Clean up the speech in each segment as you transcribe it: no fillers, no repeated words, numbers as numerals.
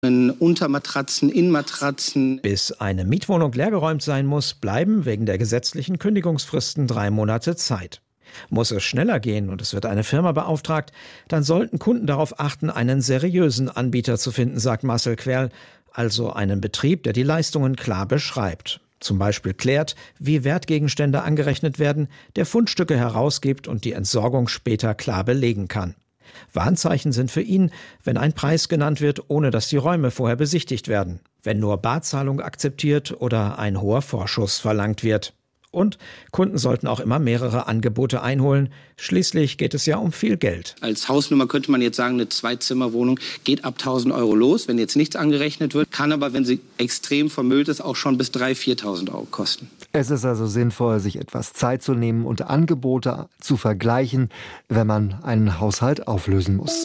Untermatratzen, Innenmatratzen. Bis eine Mietwohnung leergeräumt sein muss, bleiben wegen der gesetzlichen Kündigungsfristen 3 Monate Zeit. Muss es schneller gehen und es wird eine Firma beauftragt, dann sollten Kunden darauf achten, einen seriösen Anbieter zu finden, sagt Marcel Querl, also einen Betrieb, der die Leistungen klar beschreibt. Zum Beispiel klärt, wie Wertgegenstände angerechnet werden, der Fundstücke herausgibt und die Entsorgung später klar belegen kann. Warnzeichen sind für ihn, wenn ein Preis genannt wird, ohne dass die Räume vorher besichtigt werden, wenn nur Barzahlung akzeptiert oder ein hoher Vorschuss verlangt wird. Und Kunden sollten auch immer mehrere Angebote einholen. Schließlich geht es ja um viel Geld. Als Hausnummer könnte man jetzt sagen, eine Zweizimmerwohnung geht ab 1.000 Euro los, wenn jetzt nichts angerechnet wird. Kann aber, wenn sie extrem vermüllt ist, auch schon bis 3.000, 4.000 Euro kosten. Es ist also sinnvoll, sich etwas Zeit zu nehmen und Angebote zu vergleichen, wenn man einen Haushalt auflösen muss.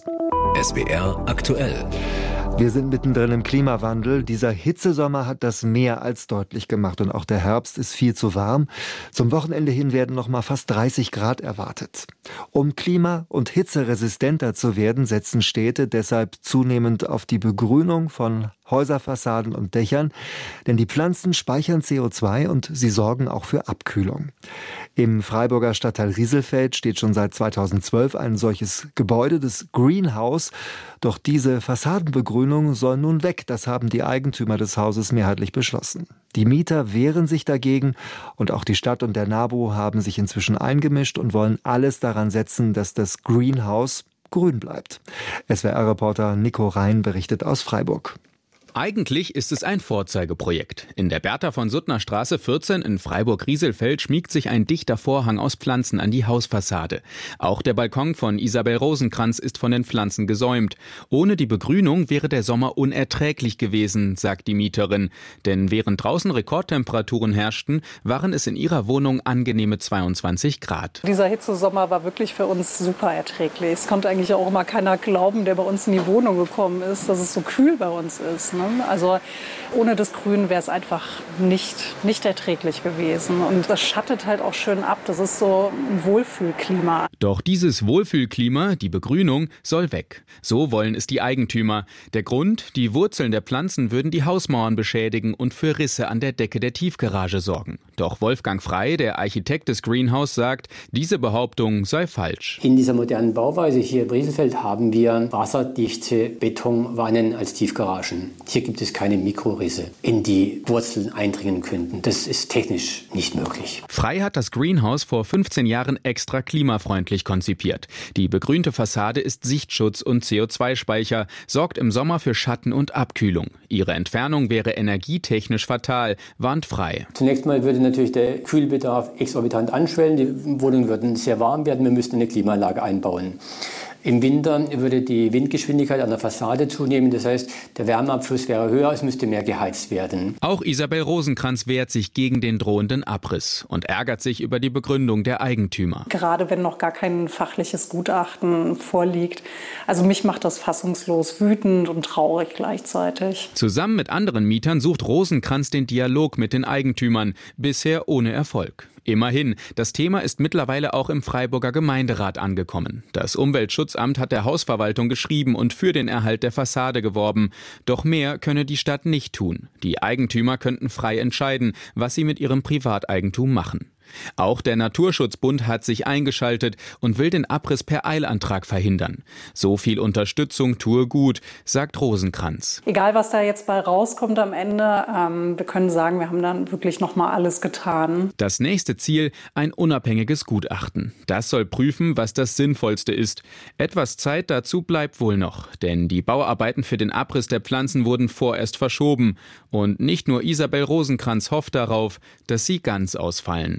SWR aktuell. Wir sind mittendrin im Klimawandel. Dieser Hitzesommer hat das mehr als deutlich gemacht und auch der Herbst ist viel zu warm. Zum Wochenende hin werden noch mal fast 30 Grad erwartet. Um klima- und hitzeresistenter zu werden, setzen Städte deshalb zunehmend auf die Begrünung von Häuserfassaden und Dächern, denn die Pflanzen speichern CO2 und sie sorgen auch für Abkühlung. Im Freiburger Stadtteil Rieselfeld steht schon seit 2012 ein solches Gebäude, das Greenhouse. Doch diese Fassadenbegrünung soll nun weg. Das haben die Eigentümer des Hauses mehrheitlich beschlossen. Die Mieter wehren sich dagegen und auch die Stadt und der NABU haben sich inzwischen eingemischt und wollen alles daran setzen, dass das Greenhouse grün bleibt. SWR-Reporter Nico Rhein berichtet aus Freiburg. Eigentlich ist es ein Vorzeigeprojekt. In der Bertha von Suttner Straße 14 in Freiburg-Rieselfeld schmiegt sich ein dichter Vorhang aus Pflanzen an die Hausfassade. Auch der Balkon von Isabel Rosenkranz ist von den Pflanzen gesäumt. Ohne die Begrünung wäre der Sommer unerträglich gewesen, sagt die Mieterin. Denn während draußen Rekordtemperaturen herrschten, waren es in ihrer Wohnung angenehme 22 Grad. Dieser Hitzesommer war wirklich für uns super erträglich. Es konnte eigentlich auch immer keiner glauben, der bei uns in die Wohnung gekommen ist, dass es so kühl bei uns ist, ne? Also ohne das Grün wäre es einfach nicht erträglich gewesen. Und das schattet halt auch schön ab. Das ist so ein Wohlfühlklima. Doch dieses Wohlfühlklima, die Begrünung, soll weg. So wollen es die Eigentümer. Der Grund, die Wurzeln der Pflanzen würden die Hausmauern beschädigen und für Risse an der Decke der Tiefgarage sorgen. Doch Wolfgang Frey, der Architekt des Greenhouse, sagt, diese Behauptung sei falsch. In dieser modernen Bauweise hier in Rieselfeld haben wir wasserdichte Betonwannen als Tiefgaragen. Hier gibt es keine Mikrorisse, in die Wurzeln eindringen könnten. Das ist technisch nicht möglich. Frey hat das Greenhouse vor 15 Jahren extra klimafreundlich konzipiert. Die begrünte Fassade ist Sichtschutz und CO2-Speicher, sorgt im Sommer für Schatten und Abkühlung. Ihre Entfernung wäre energietechnisch fatal, warnt Frey. Zunächst mal würde natürlich der Kühlbedarf exorbitant anschwellen. Die Wohnungen würden sehr warm werden. Wir müssten eine Klimaanlage einbauen. Im Winter würde die Windgeschwindigkeit an der Fassade zunehmen. Das heißt, der Wärmeabfluss wäre höher, es müsste mehr geheizt werden. Auch Isabel Rosenkranz wehrt sich gegen den drohenden Abriss und ärgert sich über die Begründung der Eigentümer. Gerade wenn noch gar kein fachliches Gutachten vorliegt. Also mich macht das fassungslos, wütend und traurig gleichzeitig. Zusammen mit anderen Mietern sucht Rosenkranz den Dialog mit den Eigentümern, bisher ohne Erfolg. Immerhin, das Thema ist mittlerweile auch im Freiburger Gemeinderat angekommen. Das Umweltschutzamt hat der Hausverwaltung geschrieben und für den Erhalt der Fassade geworben. Doch mehr könne die Stadt nicht tun. Die Eigentümer könnten frei entscheiden, was sie mit ihrem Privateigentum machen. Auch der Naturschutzbund hat sich eingeschaltet und will den Abriss per Eilantrag verhindern. So viel Unterstützung tue gut, sagt Rosenkranz. Egal, was da jetzt bei rauskommt am Ende, wir können sagen, wir haben dann wirklich noch mal alles getan. Das nächste Ziel, ein unabhängiges Gutachten. Das soll prüfen, was das Sinnvollste ist. Etwas Zeit dazu bleibt wohl noch, denn die Bauarbeiten für den Abriss der Pflanzen wurden vorerst verschoben. Und nicht nur Isabel Rosenkranz hofft darauf, dass sie ganz ausfallen.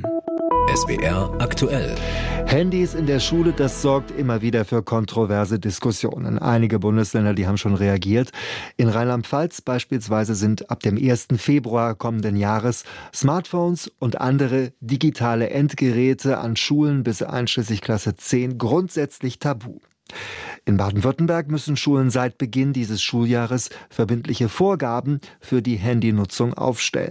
SWR aktuell. Handys in der Schule, das sorgt immer wieder für kontroverse Diskussionen. Einige Bundesländer, die haben schon reagiert. In Rheinland-Pfalz beispielsweise sind ab dem 1. Februar kommenden Jahres Smartphones und andere digitale Endgeräte an Schulen bis einschließlich Klasse 10 grundsätzlich tabu. In Baden-Württemberg müssen Schulen seit Beginn dieses Schuljahres verbindliche Vorgaben für die Handynutzung aufstellen.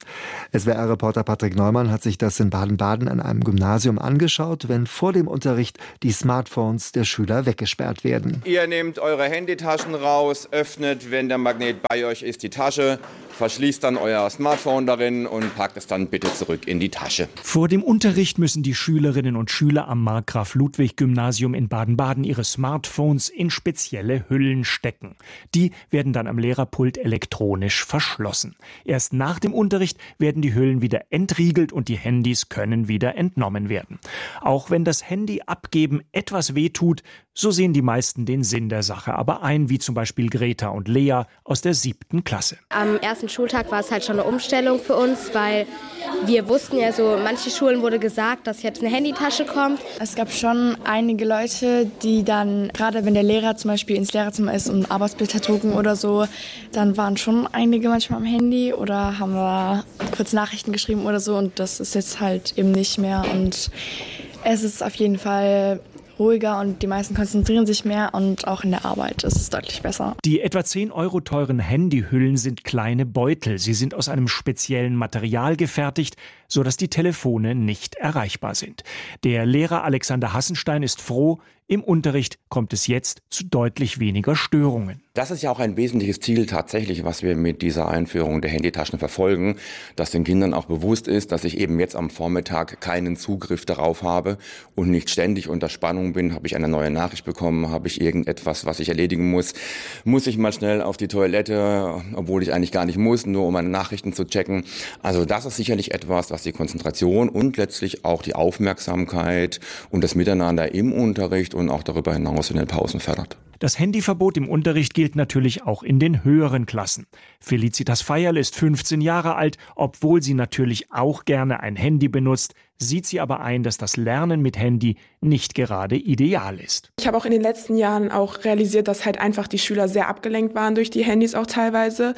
SWR-Reporter Patrick Neumann hat sich das in Baden-Baden an einem Gymnasium angeschaut, wenn vor dem Unterricht die Smartphones der Schüler weggesperrt werden. Ihr nehmt eure Handytaschen raus, öffnet, wenn der Magnet bei euch ist, die Tasche, verschließt dann euer Smartphone darin und packt es dann bitte zurück in die Tasche. Vor dem Unterricht müssen die Schülerinnen und Schüler am Markgraf-Ludwig-Gymnasium in Baden-Baden ihre Smartphones in spezielle Hüllen stecken. Die werden dann am Lehrerpult elektronisch verschlossen. Erst nach dem Unterricht werden die Hüllen wieder entriegelt und die Handys können wieder entnommen werden. Auch wenn das Handy abgeben etwas wehtut, so sehen die meisten den Sinn der Sache aber ein, wie zum Beispiel Greta und Lea aus der 7. Klasse. Am ersten Schultag war es halt schon eine Umstellung für uns, weil wir wussten ja so, manche Schulen wurde gesagt, dass jetzt eine Handytasche kommt. Es gab schon einige Leute, die dann, gerade wenn der Lehrer zum Beispiel ins Lehrerzimmer ist und Arbeitsblätter drucken oder so, dann waren schon einige manchmal am Handy oder haben da kurz Nachrichten geschrieben oder so und das ist jetzt halt eben nicht mehr und es ist auf jeden Fall ruhiger und die meisten konzentrieren sich mehr und auch in der Arbeit ist es deutlich besser. Die etwa 10 € teuren Handyhüllen sind kleine Beutel. Sie sind aus einem speziellen Material gefertigt, sodass die Telefone nicht erreichbar sind. Der Lehrer Alexander Hassenstein ist froh, im Unterricht kommt es jetzt zu deutlich weniger Störungen. Das ist ja auch ein wesentliches Ziel tatsächlich, was wir mit dieser Einführung der Handytaschen verfolgen, dass den Kindern auch bewusst ist, dass ich eben jetzt am Vormittag keinen Zugriff darauf habe und nicht ständig unter Spannung bin. Habe ich eine neue Nachricht bekommen? Habe ich irgendetwas, was ich erledigen muss? Muss ich mal schnell auf die Toilette, obwohl ich eigentlich gar nicht muss, nur um meine Nachrichten zu checken? Also das ist sicherlich etwas, was die Konzentration und letztlich auch die Aufmerksamkeit und das Miteinander im Unterricht und auch darüber hinaus in den Pausen fördert. Das Handyverbot im Unterricht gilt natürlich auch in den höheren Klassen. Felicitas Feierl ist 15 Jahre alt, obwohl sie natürlich auch gerne ein Handy benutzt, sieht sie aber ein, dass das Lernen mit Handy nicht gerade ideal ist. Ich habe auch in den letzten Jahren auch realisiert, dass halt einfach die Schüler sehr abgelenkt waren durch die Handys auch teilweise.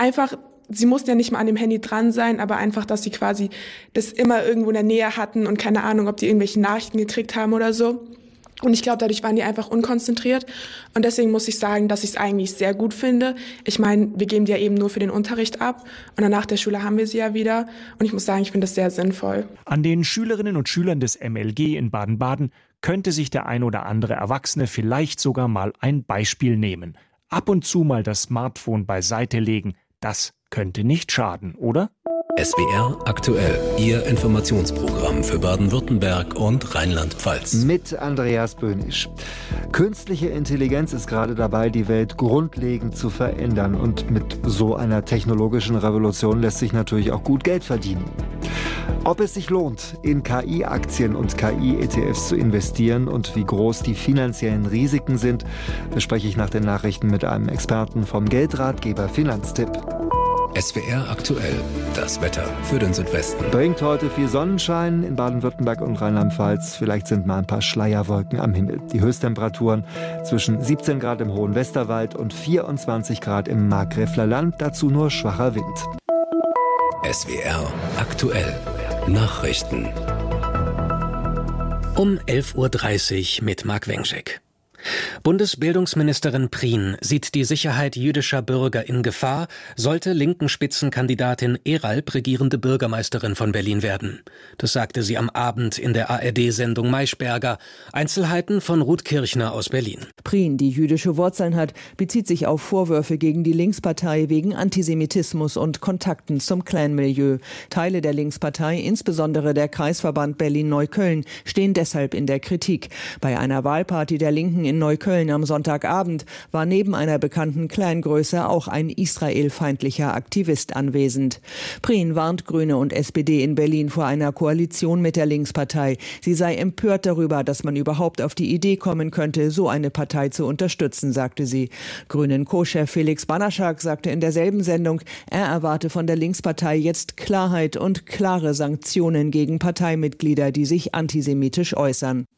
Sie mussten ja nicht mal an dem Handy dran sein, aber einfach, dass sie quasi das immer irgendwo in der Nähe hatten und keine Ahnung, ob die irgendwelche Nachrichten gekriegt haben oder so. Und ich glaube, dadurch waren die einfach unkonzentriert. Und deswegen muss ich sagen, dass ich es eigentlich sehr gut finde. Ich meine, wir geben die ja eben nur für den Unterricht ab. Und dann nach der Schule haben wir sie ja wieder. Und ich muss sagen, ich finde das sehr sinnvoll. An den Schülerinnen und Schülern des MLG in Baden-Baden könnte sich der ein oder andere Erwachsene vielleicht sogar mal ein Beispiel nehmen. Ab und zu mal das Smartphone beiseite legen, das könnte nicht schaden, oder? SWR aktuell, Ihr Informationsprogramm für Baden-Württemberg und Rheinland-Pfalz. Mit Andreas Böhnisch. Künstliche Intelligenz ist gerade dabei, die Welt grundlegend zu verändern. Und mit so einer technologischen Revolution lässt sich natürlich auch gut Geld verdienen. Ob es sich lohnt, in KI-Aktien und KI-ETFs zu investieren und wie groß die finanziellen Risiken sind, bespreche ich nach den Nachrichten mit einem Experten vom Geldratgeber Finanztipp. SWR aktuell, das Wetter für den Südwesten. Bringt heute viel Sonnenschein in Baden-Württemberg und Rheinland-Pfalz. Vielleicht sind mal ein paar Schleierwolken am Himmel. Die Höchsttemperaturen zwischen 17 Grad im Hohen Westerwald und 24 Grad im Markgräfler Land. Dazu nur schwacher Wind. SWR aktuell, Nachrichten. Um 11:30 Uhr mit Marc Wengschek. Bundesbildungsministerin Prien sieht die Sicherheit jüdischer Bürger in Gefahr, sollte linken Spitzenkandidatin Eralp regierende Bürgermeisterin von Berlin werden. Das sagte sie am Abend in der ARD-Sendung Maischberger. Einzelheiten von Ruth Kirchner aus Berlin. Prien, die jüdische Wurzeln hat, bezieht sich auf Vorwürfe gegen die Linkspartei wegen Antisemitismus und Kontakten zum Clan-Milieu. Teile der Linkspartei, insbesondere der Kreisverband Berlin-Neukölln, stehen deshalb in der Kritik. Bei einer Wahlparty der Linken in Neukölln am Sonntagabend war neben einer bekannten Clangröße auch ein israelfeindlicher Aktivist anwesend. Prien warnt Grüne und SPD in Berlin vor einer Koalition mit der Linkspartei. Sie sei empört darüber, dass man überhaupt auf die Idee kommen könnte, so eine Partei zu unterstützen, sagte sie. Grünen Co-Chef Felix Banaschak sagte in derselben Sendung, er erwarte von der Linkspartei jetzt Klarheit und klare Sanktionen gegen Parteimitglieder, die sich antisemitisch äußern.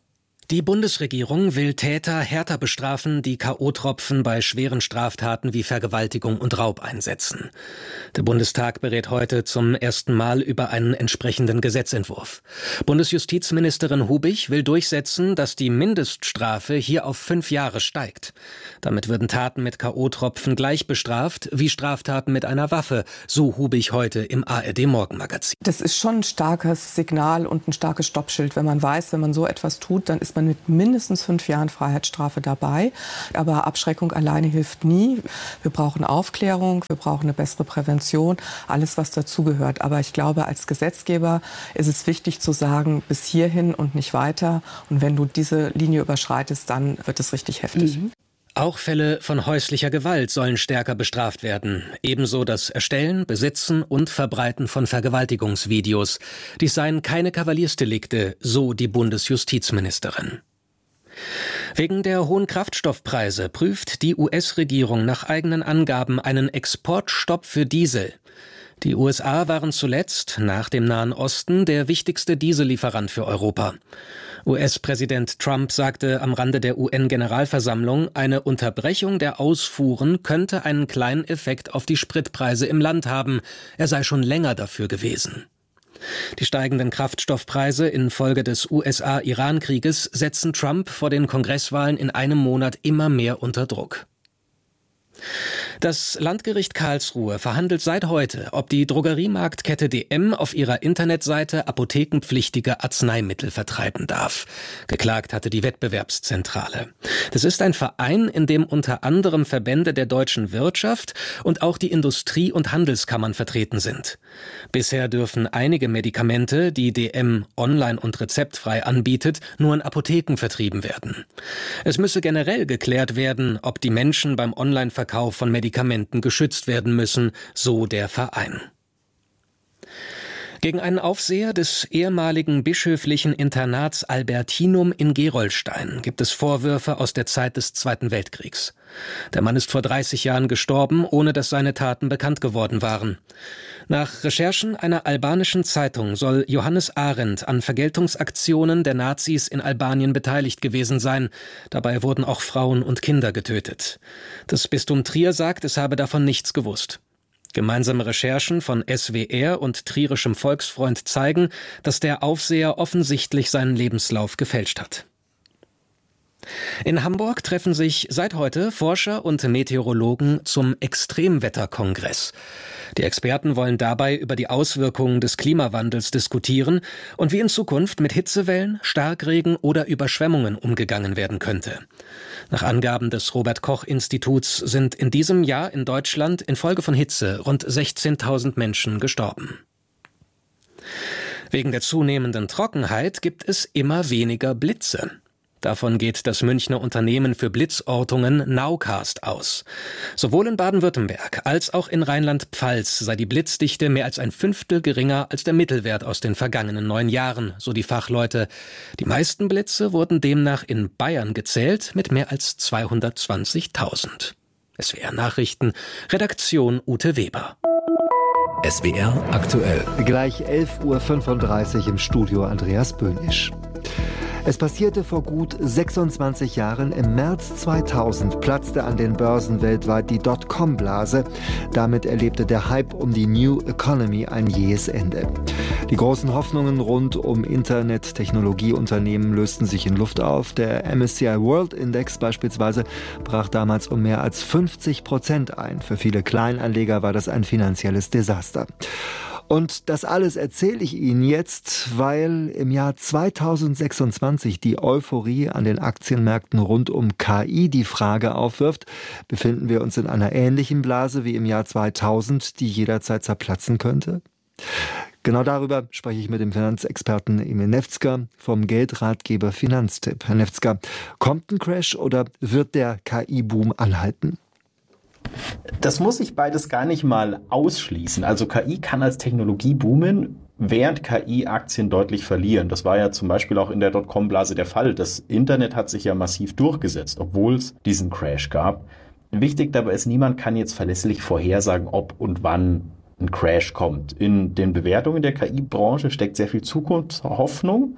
Die Bundesregierung will Täter härter bestrafen, die K.O.-Tropfen bei schweren Straftaten wie Vergewaltigung und Raub einsetzen. Der Bundestag berät heute zum ersten Mal über einen entsprechenden Gesetzentwurf. Bundesjustizministerin Hubich will durchsetzen, dass die Mindeststrafe hier auf 5 Jahre steigt. Damit würden Taten mit K.O.-Tropfen gleich bestraft wie Straftaten mit einer Waffe, so Hubich heute im ARD-Morgenmagazin. Das ist schon ein starkes Signal und ein starkes Stoppschild, wenn man weiß, wenn man so etwas tut, dann ist man mit mindestens 5 Jahren Freiheitsstrafe dabei. Aber Abschreckung alleine hilft nie. Wir brauchen Aufklärung, wir brauchen eine bessere Prävention, alles, was dazugehört. Aber ich glaube, als Gesetzgeber ist es wichtig zu sagen, bis hierhin und nicht weiter. Und wenn du diese Linie überschreitest, dann wird es richtig heftig. Auch Fälle von häuslicher Gewalt sollen stärker bestraft werden. Ebenso das Erstellen, Besitzen und Verbreiten von Vergewaltigungsvideos. Dies seien keine Kavaliersdelikte, so die Bundesjustizministerin. Wegen der hohen Kraftstoffpreise prüft die US-Regierung nach eigenen Angaben einen Exportstopp für Diesel. Die USA waren zuletzt, nach dem Nahen Osten, der wichtigste Diesellieferant für Europa. US-Präsident Trump sagte am Rande der UN-Generalversammlung, eine Unterbrechung der Ausfuhren könnte einen kleinen Effekt auf die Spritpreise im Land haben. Er sei schon länger dafür gewesen. Die steigenden Kraftstoffpreise infolge des USA-Iran-Krieges setzen Trump vor den Kongresswahlen in einem Monat immer mehr unter Druck. Das Landgericht Karlsruhe verhandelt seit heute, ob die Drogeriemarktkette DM auf ihrer Internetseite apothekenpflichtige Arzneimittel vertreiben darf. Geklagt hatte die Wettbewerbszentrale. Das ist ein Verein, in dem unter anderem Verbände der deutschen Wirtschaft und auch die Industrie- und Handelskammern vertreten sind. Bisher dürfen einige Medikamente, die DM online und rezeptfrei anbietet, nur in Apotheken vertrieben werden. Es müsse generell geklärt werden, ob die Menschen beim Online-Verkauf von Medikamenten geschützt werden müssen, so der Verein. Gegen einen Aufseher des ehemaligen bischöflichen Internats Albertinum in Gerolstein gibt es Vorwürfe aus der Zeit des Zweiten Weltkriegs. Der Mann ist vor 30 Jahren gestorben, ohne dass seine Taten bekannt geworden waren. Nach Recherchen einer albanischen Zeitung soll Johannes Arendt an Vergeltungsaktionen der Nazis in Albanien beteiligt gewesen sein. Dabei wurden auch Frauen und Kinder getötet. Das Bistum Trier sagt, es habe davon nichts gewusst. Gemeinsame Recherchen von SWR und Trierischem Volksfreund zeigen, dass der Aufseher offensichtlich seinen Lebenslauf gefälscht hat. In Hamburg treffen sich seit heute Forscher und Meteorologen zum Extremwetterkongress. Die Experten wollen dabei über die Auswirkungen des Klimawandels diskutieren und wie in Zukunft mit Hitzewellen, Starkregen oder Überschwemmungen umgegangen werden könnte. Nach Angaben des Robert-Koch-Instituts sind in diesem Jahr in Deutschland infolge von Hitze rund 16.000 Menschen gestorben. Wegen der zunehmenden Trockenheit gibt es immer weniger Blitze. Davon geht das Münchner Unternehmen für Blitzortungen Nowcast aus. Sowohl in Baden-Württemberg als auch in Rheinland-Pfalz sei die Blitzdichte mehr als ein Fünftel geringer als der Mittelwert aus den vergangenen 9 Jahren, so die Fachleute. Die meisten Blitze wurden demnach in Bayern gezählt mit mehr als 220.000. SWR Nachrichten, Redaktion Ute Weber. SWR aktuell. Gleich 11:35 Uhr im Studio Andreas Böhnisch. Es passierte vor gut 26 Jahren. Im März 2000 platzte an den Börsen weltweit die Dotcom-Blase. Damit erlebte der Hype um die New Economy ein jähes Ende. Die großen Hoffnungen rund um Internet-Technologieunternehmen lösten sich in Luft auf. Der MSCI World Index beispielsweise brach damals um mehr als 50% ein. Für viele Kleinanleger war das ein finanzielles Desaster. Und das alles erzähle ich Ihnen jetzt, weil im Jahr 2026 die Euphorie an den Aktienmärkten rund um KI die Frage aufwirft, befinden wir uns in einer ähnlichen Blase wie im Jahr 2000, die jederzeit zerplatzen könnte? Genau darüber spreche ich mit dem Finanzexperten Emil Nefzger vom Geldratgeber Finanztipp. Herr Nefzger, kommt ein Crash oder wird der KI-Boom anhalten? Das muss ich beides gar nicht mal ausschließen. Also KI kann als Technologie boomen, während KI-Aktien deutlich verlieren. Das war ja zum Beispiel auch in der Dotcom-Blase der Fall. Das Internet hat sich ja massiv durchgesetzt, obwohl es diesen Crash gab. Wichtig dabei ist, niemand kann jetzt verlässlich vorhersagen, ob und wann ein Crash kommt. In den Bewertungen der KI-Branche steckt sehr viel Zukunftshoffnung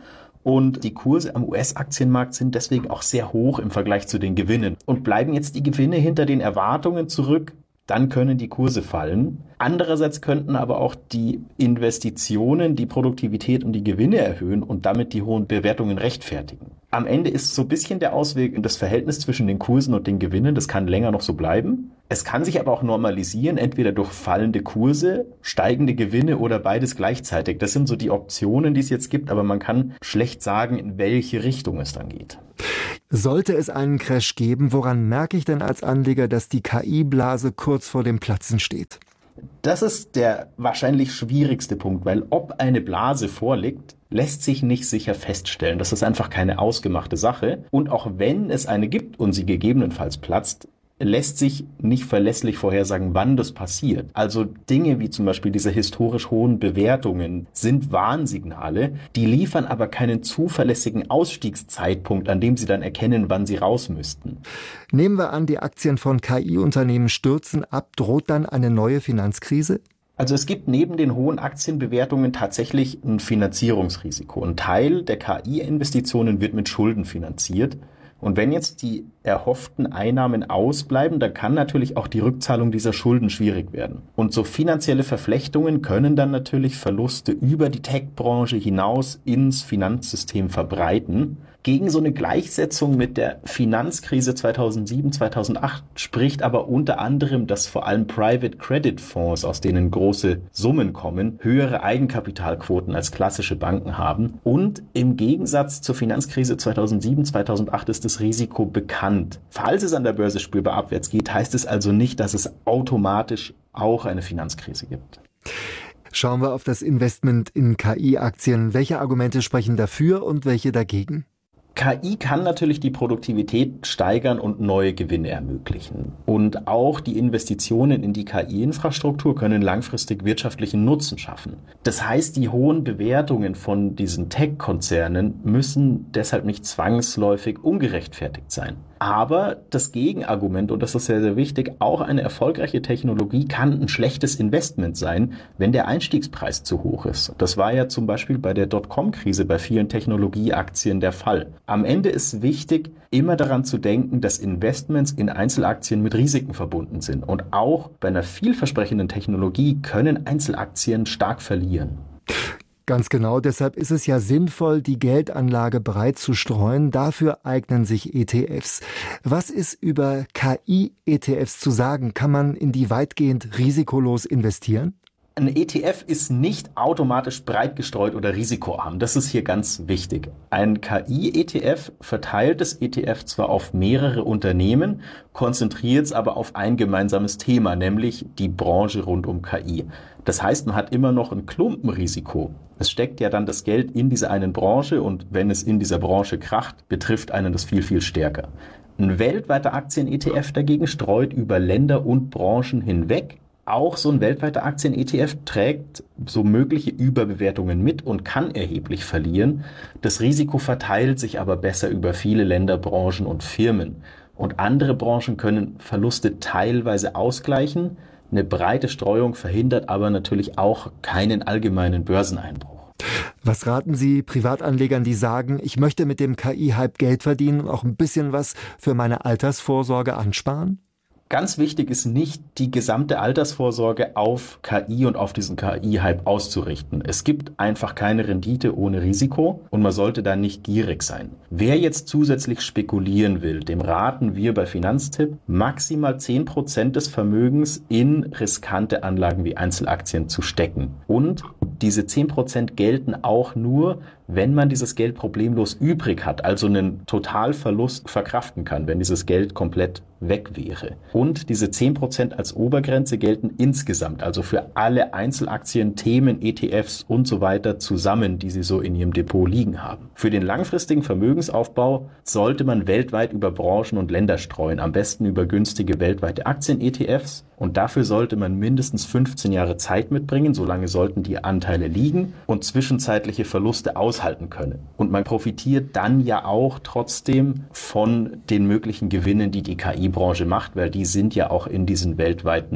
Und die Kurse am US-Aktienmarkt sind deswegen auch sehr hoch im Vergleich zu den Gewinnen. Und bleiben jetzt die Gewinne hinter den Erwartungen zurück, dann können die Kurse fallen. Andererseits könnten aber auch die Investitionen die Produktivität und die Gewinne erhöhen und damit die hohen Bewertungen rechtfertigen. Am Ende ist so ein bisschen der Ausweg das Verhältnis zwischen den Kursen und den Gewinnen. Das kann länger noch so bleiben. Es kann sich aber auch normalisieren, entweder durch fallende Kurse, steigende Gewinne oder beides gleichzeitig. Das sind so die Optionen, die es jetzt gibt, aber man kann schlecht sagen, in welche Richtung es dann geht. Sollte es einen Crash geben, woran merke ich denn als Anleger, dass die KI-Blase kurz vor dem Platzen steht? Das ist der wahrscheinlich schwierigste Punkt, weil ob eine Blase vorliegt, lässt sich nicht sicher feststellen. Das ist einfach keine ausgemachte Sache. Und auch wenn es eine gibt und sie gegebenenfalls platzt, lässt sich nicht verlässlich vorhersagen, wann das passiert. Also Dinge wie zum Beispiel diese historisch hohen Bewertungen sind Warnsignale, die liefern aber keinen zuverlässigen Ausstiegszeitpunkt, an dem sie dann erkennen, wann sie raus müssten. Nehmen wir an, die Aktien von KI-Unternehmen stürzen ab, droht dann eine neue Finanzkrise? Also es gibt neben den hohen Aktienbewertungen tatsächlich ein Finanzierungsrisiko. Ein Teil der KI-Investitionen wird mit Schulden finanziert. Und wenn jetzt die erhofften Einnahmen ausbleiben, dann kann natürlich auch die Rückzahlung dieser Schulden schwierig werden. Und so finanzielle Verflechtungen können dann natürlich Verluste über die Tech-Branche hinaus ins Finanzsystem verbreiten. Gegen so eine Gleichsetzung mit der Finanzkrise 2007, 2008 spricht aber unter anderem, dass vor allem Private Credit Fonds, aus denen große Summen kommen, höhere Eigenkapitalquoten als klassische Banken haben. Und im Gegensatz zur Finanzkrise 2007, 2008 ist das Risiko bekannt. Falls es an der Börse spürbar abwärts geht, heißt es also nicht, dass es automatisch auch eine Finanzkrise gibt. Schauen wir auf das Investment in KI-Aktien. Welche Argumente sprechen dafür und welche dagegen? KI kann natürlich die Produktivität steigern und neue Gewinne ermöglichen. Und auch die Investitionen in die KI-Infrastruktur können langfristig wirtschaftlichen Nutzen schaffen. Das heißt, die hohen Bewertungen von diesen Tech-Konzernen müssen deshalb nicht zwangsläufig ungerechtfertigt sein. Aber das Gegenargument, und das ist sehr, sehr wichtig, auch eine erfolgreiche Technologie kann ein schlechtes Investment sein, wenn der Einstiegspreis zu hoch ist. Das war ja zum Beispiel bei der Dotcom-Krise bei vielen Technologieaktien der Fall. Am Ende ist wichtig, immer daran zu denken, dass Investments in Einzelaktien mit Risiken verbunden sind. Und auch bei einer vielversprechenden Technologie können Einzelaktien stark verlieren. Ganz genau, deshalb ist es ja sinnvoll, die Geldanlage breit zu streuen. Dafür eignen sich ETFs. Was ist über KI-ETFs zu sagen? Kann man in die weitgehend risikolos investieren? Ein ETF ist nicht automatisch breit gestreut oder risikoarm. Das ist hier ganz wichtig. Ein KI-ETF verteilt das ETF zwar auf mehrere Unternehmen, konzentriert es aber auf ein gemeinsames Thema, nämlich die Branche rund um KI. Das heißt, man hat immer noch ein Klumpenrisiko. Es steckt ja dann das Geld in dieser einen Branche und wenn es in dieser Branche kracht, betrifft einen das viel, viel stärker. Ein weltweiter Aktien-ETF dagegen streut über Länder und Branchen hinweg. Auch so ein weltweiter Aktien-ETF trägt so mögliche Überbewertungen mit und kann erheblich verlieren. Das Risiko verteilt sich aber besser über viele Länder, Branchen und Firmen. Und andere Branchen können Verluste teilweise ausgleichen. Eine breite Streuung verhindert aber natürlich auch keinen allgemeinen Börseneinbruch. Was raten Sie Privatanlegern, die sagen, ich möchte mit dem KI-Hype Geld verdienen und auch ein bisschen was für meine Altersvorsorge ansparen? Ganz wichtig ist nicht, die gesamte Altersvorsorge auf KI und auf diesen KI-Hype auszurichten. Es gibt einfach keine Rendite ohne Risiko und man sollte da nicht gierig sein. Wer jetzt zusätzlich spekulieren will, dem raten wir bei Finanztipp, maximal 10% des Vermögens in riskante Anlagen wie Einzelaktien zu stecken. Und diese 10% gelten auch nur, wenn man dieses Geld problemlos übrig hat, also einen Totalverlust verkraften kann, wenn dieses Geld komplett weg wäre. Und diese 10% als Obergrenze gelten insgesamt, also für alle Einzelaktien, Themen, ETFs und so weiter zusammen, die Sie so in Ihrem Depot liegen haben. Für den langfristigen Vermögensaufbau sollte man weltweit über Branchen und Länder streuen, am besten über günstige weltweite Aktien-ETFs. Und dafür sollte man mindestens 15 Jahre Zeit mitbringen, solange sollten die Anteile liegen und zwischenzeitliche Verluste aushalten können. Und man profitiert dann ja auch trotzdem von den möglichen Gewinnen, die die KI-Branche macht, weil die sind ja auch in diesen weltweiten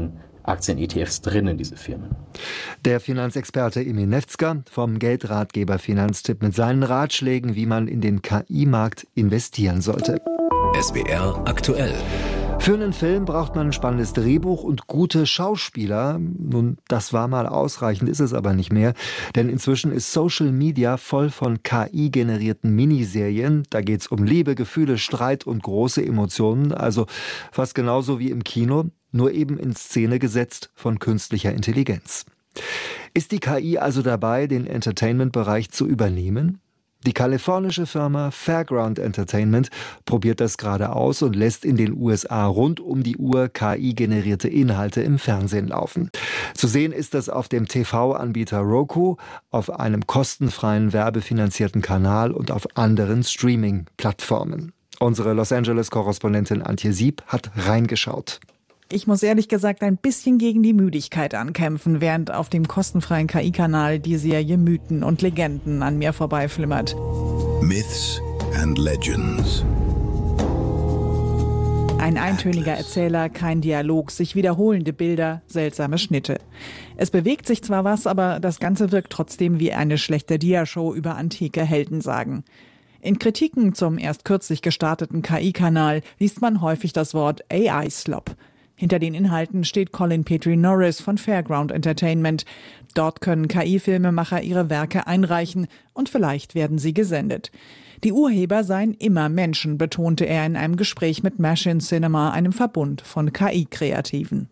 Aktien-ETFs drin in diese Firmen. Der Finanzexperte Emil Nefzger vom Geldratgeber Finanztipp mit seinen Ratschlägen, wie man in den KI-Markt investieren sollte. SWR aktuell. Für einen Film braucht man ein spannendes Drehbuch und gute Schauspieler. Nun, das war mal ausreichend, ist es aber nicht mehr. Denn inzwischen ist Social Media voll von KI-generierten Miniserien. Da geht's um Liebe, Gefühle, Streit und große Emotionen. Also fast genauso wie im Kino, nur eben in Szene gesetzt von künstlicher Intelligenz. Ist die KI also dabei, den Entertainment-Bereich zu übernehmen? Die kalifornische Firma Fairground Entertainment probiert das gerade aus und lässt in den USA rund um die Uhr KI-generierte Inhalte im Fernsehen laufen. Zu sehen ist das auf dem TV-Anbieter Roku, auf einem kostenfreien werbefinanzierten Kanal und auf anderen Streaming-Plattformen. Unsere Los Angeles-Korrespondentin Antje Sieb hat reingeschaut. Ich muss ehrlich gesagt ein bisschen gegen die Müdigkeit ankämpfen, während auf dem kostenfreien KI-Kanal die Serie Mythen und Legenden an mir vorbeiflimmert. Myths and Legends. Ein eintöniger Erzähler, kein Dialog, sich wiederholende Bilder, seltsame Schnitte. Es bewegt sich zwar was, aber das Ganze wirkt trotzdem wie eine schlechte Dia-Show über antike Heldensagen. In Kritiken zum erst kürzlich gestarteten KI-Kanal liest man häufig das Wort AI-Slop. Hinter den Inhalten steht Colin Petrie Norris von Fairground Entertainment. Dort können KI-Filmemacher ihre Werke einreichen und vielleicht werden sie gesendet. Die Urheber seien immer Menschen, betonte er in einem Gespräch mit Machine Cinema, einem Verbund von KI-Kreativen.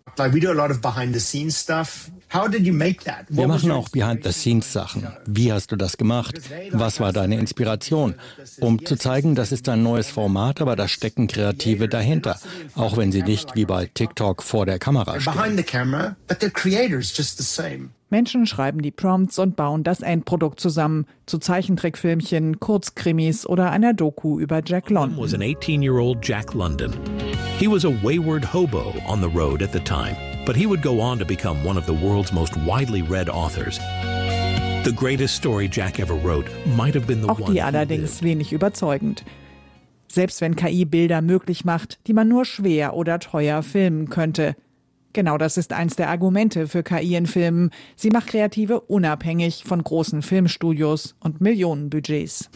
Wir machen auch Behind-the-Scenes-Sachen. Wie hast du das gemacht? Was war deine Inspiration? Um zu zeigen, das ist ein neues Format, aber da stecken Kreative dahinter. Auch wenn sie nicht wie bei TikTok vor der Kamera stehen. Menschen schreiben die Prompts und bauen das Endprodukt zusammen. Zu Zeichentrickfilmchen, Kurzkrimis oder einer Doku über Jack London. Was an 18-year-old Jack London. He was a wayward hobo on the road at the time, but he would go on to become one of the world's most widely read authors. The greatest story Jack ever wrote might have been the one. Auch die allerdings wenig überzeugend. Selbst wenn KI Bilder möglich macht, die man nur schwer oder teuer filmen könnte. Genau das ist eins der Argumente für KI in Filmen. Sie macht Kreative unabhängig von großen Filmstudios und Millionenbudgets.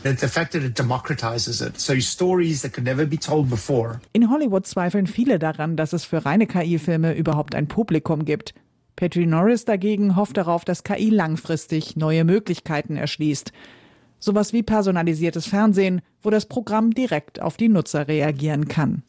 In Hollywood zweifeln viele daran, dass es für reine KI-Filme überhaupt ein Publikum gibt. Petrie Norris dagegen hofft darauf, dass KI langfristig neue Möglichkeiten erschließt. Sowas wie personalisiertes Fernsehen, wo das Programm direkt auf die Nutzer reagieren kann.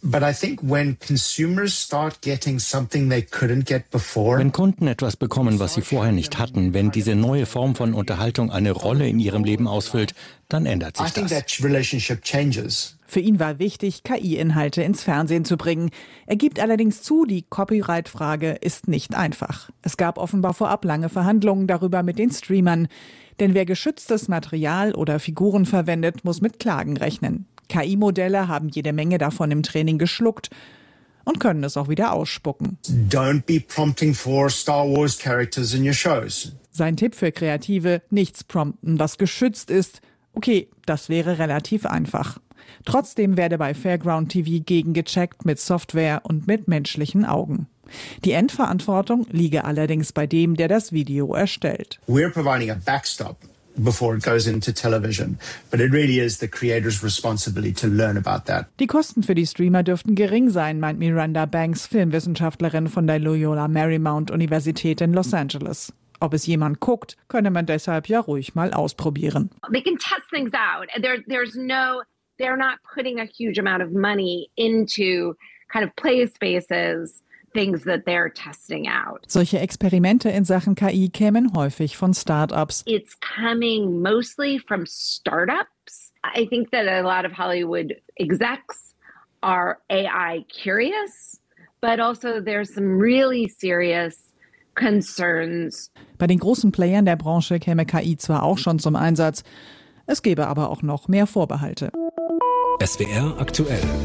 Wenn Kunden etwas bekommen, was sie vorher nicht hatten, wenn diese neue Form von Unterhaltung eine Rolle in ihrem Leben ausfüllt, dann ändert sich das. Für ihn war wichtig, KI-Inhalte ins Fernsehen zu bringen. Er gibt allerdings zu, die Copyright-Frage ist nicht einfach. Es gab offenbar vorab lange Verhandlungen darüber mit den Streamern. Denn wer geschütztes Material oder Figuren verwendet, muss mit Klagen rechnen. KI-Modelle haben jede Menge davon im Training geschluckt und können es auch wieder ausspucken. Don't be prompting for Star Wars characters in your shows. Sein Tipp für Kreative: nichts prompten, was geschützt ist. Okay, das wäre relativ einfach. Trotzdem werde bei Fairground TV gegengecheckt mit Software und mit menschlichen Augen. Die Endverantwortung liege allerdings bei dem, der das Video erstellt. We're providing a backstop before it goes into television, but it really is the creator's responsibility to learn about that. Die Kosten für die Streamer dürften gering sein, meint Miranda Banks, Filmwissenschaftlerin von der Loyola Marymount Universität in Los Angeles. Ob es jemand guckt, könne man deshalb ja ruhig mal ausprobieren. They can test things out. They're not putting a huge amount of money into kind of play spaces. Things that they're testing out. Solche Experimente in Sachen KI kämen häufig von Start-ups. It's coming mostly from startups. I think that a lot of Hollywood execs are AI curious, but also there's some really serious concerns. Bei den großen Playern der Branche käme KI zwar auch schon zum Einsatz, es gäbe aber auch noch mehr Vorbehalte. SWR aktuell.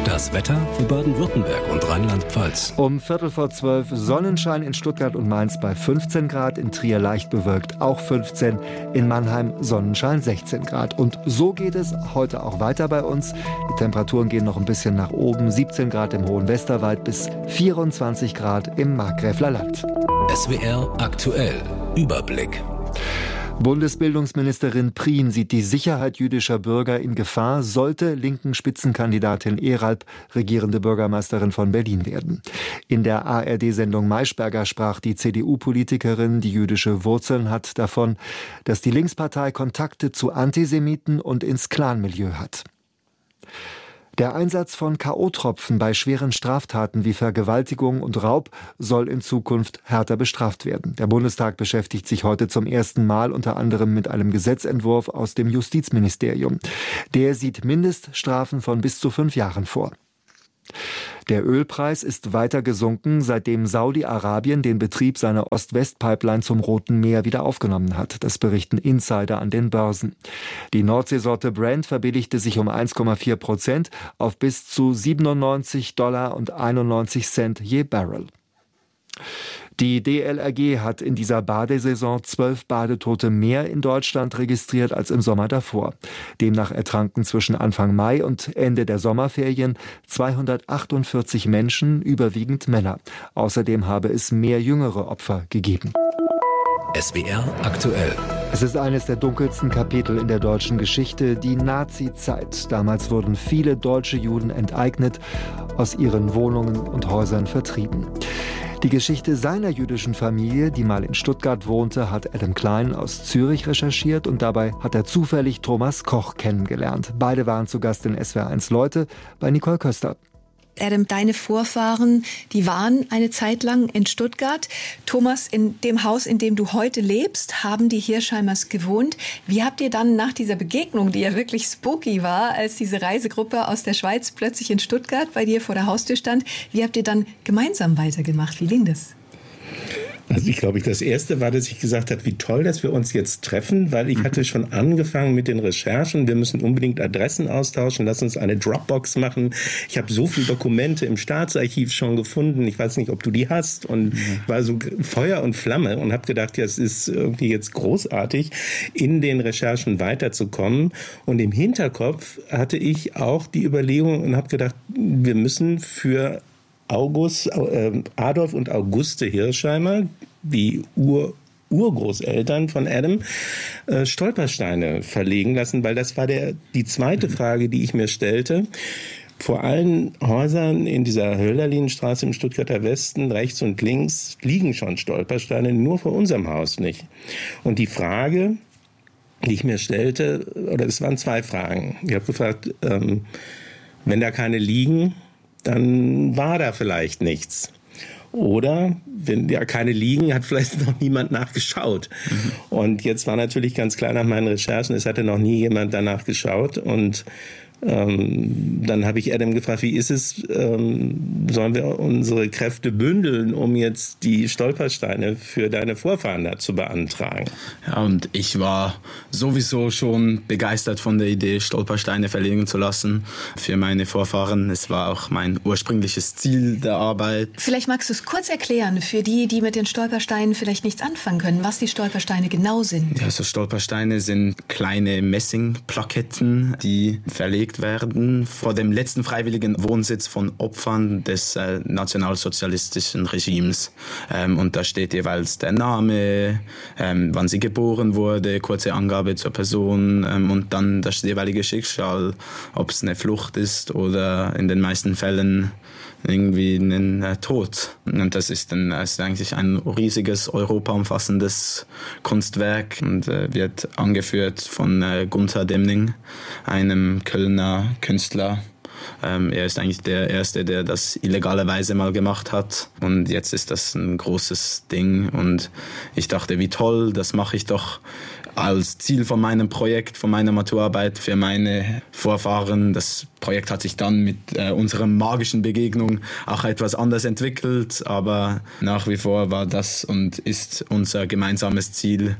Das Wetter für Baden-Württemberg und Rheinland-Pfalz. Um 11:45 Sonnenschein in Stuttgart und Mainz bei 15 Grad, in Trier leicht bewölkt auch 15, in Mannheim Sonnenschein 16 Grad. Und so geht es heute auch weiter bei uns. Die Temperaturen gehen noch ein bisschen nach oben, 17 Grad im Hohen Westerwald bis 24 Grad im Markgräfler Land. SWR aktuell. Überblick. Bundesbildungsministerin Prien sieht die Sicherheit jüdischer Bürger in Gefahr, sollte linken Spitzenkandidatin Eralp regierende Bürgermeisterin von Berlin werden. In der ARD-Sendung Maischberger sprach die CDU-Politikerin, die jüdische Wurzeln hat, davon, dass die Linkspartei Kontakte zu Antisemiten und ins Clanmilieu hat. Der Einsatz von K.O.-Tropfen bei schweren Straftaten wie Vergewaltigung und Raub soll in Zukunft härter bestraft werden. Der Bundestag beschäftigt sich heute zum ersten Mal unter anderem mit einem Gesetzentwurf aus dem Justizministerium. Der sieht Mindeststrafen von bis zu 5 Jahren vor. Der Ölpreis ist weiter gesunken, seitdem Saudi-Arabien den Betrieb seiner Ost-West-Pipeline zum Roten Meer wieder aufgenommen hat. Das berichten Insider an den Börsen. Die Nordseesorte Brent verbilligte sich um 1,4% auf bis zu $97,91 je Barrel. Die DLRG hat in dieser Badesaison 12 Badetote mehr in Deutschland registriert als im Sommer davor. Demnach ertranken zwischen Anfang Mai und Ende der Sommerferien 248 Menschen, überwiegend Männer. Außerdem habe es mehr jüngere Opfer gegeben. SWR aktuell. Es ist eines der dunkelsten Kapitel in der deutschen Geschichte, die Nazi-Zeit. Damals wurden viele deutsche Juden enteignet, aus ihren Wohnungen und Häusern vertrieben. Die Geschichte seiner jüdischen Familie, die mal in Stuttgart wohnte, hat Adam Klein aus Zürich recherchiert und dabei hat er zufällig Thomas Koch kennengelernt. Beide waren zu Gast in SWR1 Leute bei Nicole Köster. Adam, deine Vorfahren, die waren eine Zeit lang in Stuttgart. Thomas, in dem Haus, in dem du heute lebst, haben die Hirschheimers gewohnt. Wie habt ihr dann nach dieser Begegnung, die ja wirklich spooky war, als diese Reisegruppe aus der Schweiz plötzlich in Stuttgart bei dir vor der Haustür stand, wie habt ihr dann gemeinsam weitergemacht? Wie ging das? Also ich glaube, das Erste war, dass ich gesagt habe, wie toll, dass wir uns jetzt treffen, weil ich hatte schon angefangen mit den Recherchen. Wir müssen unbedingt Adressen austauschen, lass uns eine Dropbox machen. Ich habe so viele Dokumente im Staatsarchiv schon gefunden. Ich weiß nicht, ob du die hast. Und war so Feuer und Flamme und habe gedacht, ja, es ist irgendwie jetzt großartig, in den Recherchen weiterzukommen. Und im Hinterkopf hatte ich auch die Überlegung und habe gedacht, wir müssen für Adolf und Auguste Hirschheimer, die Urgroßeltern von Adam, Stolpersteine verlegen lassen, weil das war die zweite Frage, die ich mir stellte. Vor allen Häusern in dieser Hölderlinstraße im Stuttgarter Westen, rechts und links, liegen schon Stolpersteine, nur vor unserem Haus nicht. Und die Frage, die ich mir stellte, oder es waren 2 Fragen. Ich habe gefragt, wenn da keine liegen, dann war da vielleicht nichts. Oder, wenn ja keine liegen, hat vielleicht noch niemand nachgeschaut. Und jetzt war natürlich ganz klar nach meinen Recherchen, es hatte noch nie jemand danach geschaut. Und dann habe ich Adam gefragt, wie ist es, sollen wir unsere Kräfte bündeln, um jetzt die Stolpersteine für deine Vorfahren da zu beantragen? Ja, und ich war sowieso schon begeistert von der Idee, Stolpersteine verlegen zu lassen für meine Vorfahren. Es war auch mein ursprüngliches Ziel der Arbeit. Vielleicht magst du es kurz erklären, für die, die mit den Stolpersteinen vielleicht nichts anfangen können, was die Stolpersteine genau sind. Ja, so Stolpersteine sind kleine Messingplaketten, die verlegt werden vor dem letzten freiwilligen Wohnsitz von Opfern des nationalsozialistischen Regimes. Und da steht jeweils der Name, wann sie geboren wurde, kurze Angabe zur Person und dann das jeweilige Schicksal, ob es eine Flucht ist oder in den meisten Fällen irgendwie einen Tod. Und das ist eigentlich ein riesiges, europaumfassendes Kunstwerk und wird angeführt von Gunther Demning, einem Kölner Künstler. Er ist eigentlich der Erste, der das illegalerweise mal gemacht hat. Und jetzt ist das ein großes Ding. Und ich dachte, wie toll, das mache ich doch als Ziel von meinem Projekt, von meiner Maturarbeit für meine Vorfahren. Das Projekt hat sich dann mit unserer magischen Begegnung auch etwas anders entwickelt, aber nach wie vor war das und ist unser gemeinsames Ziel,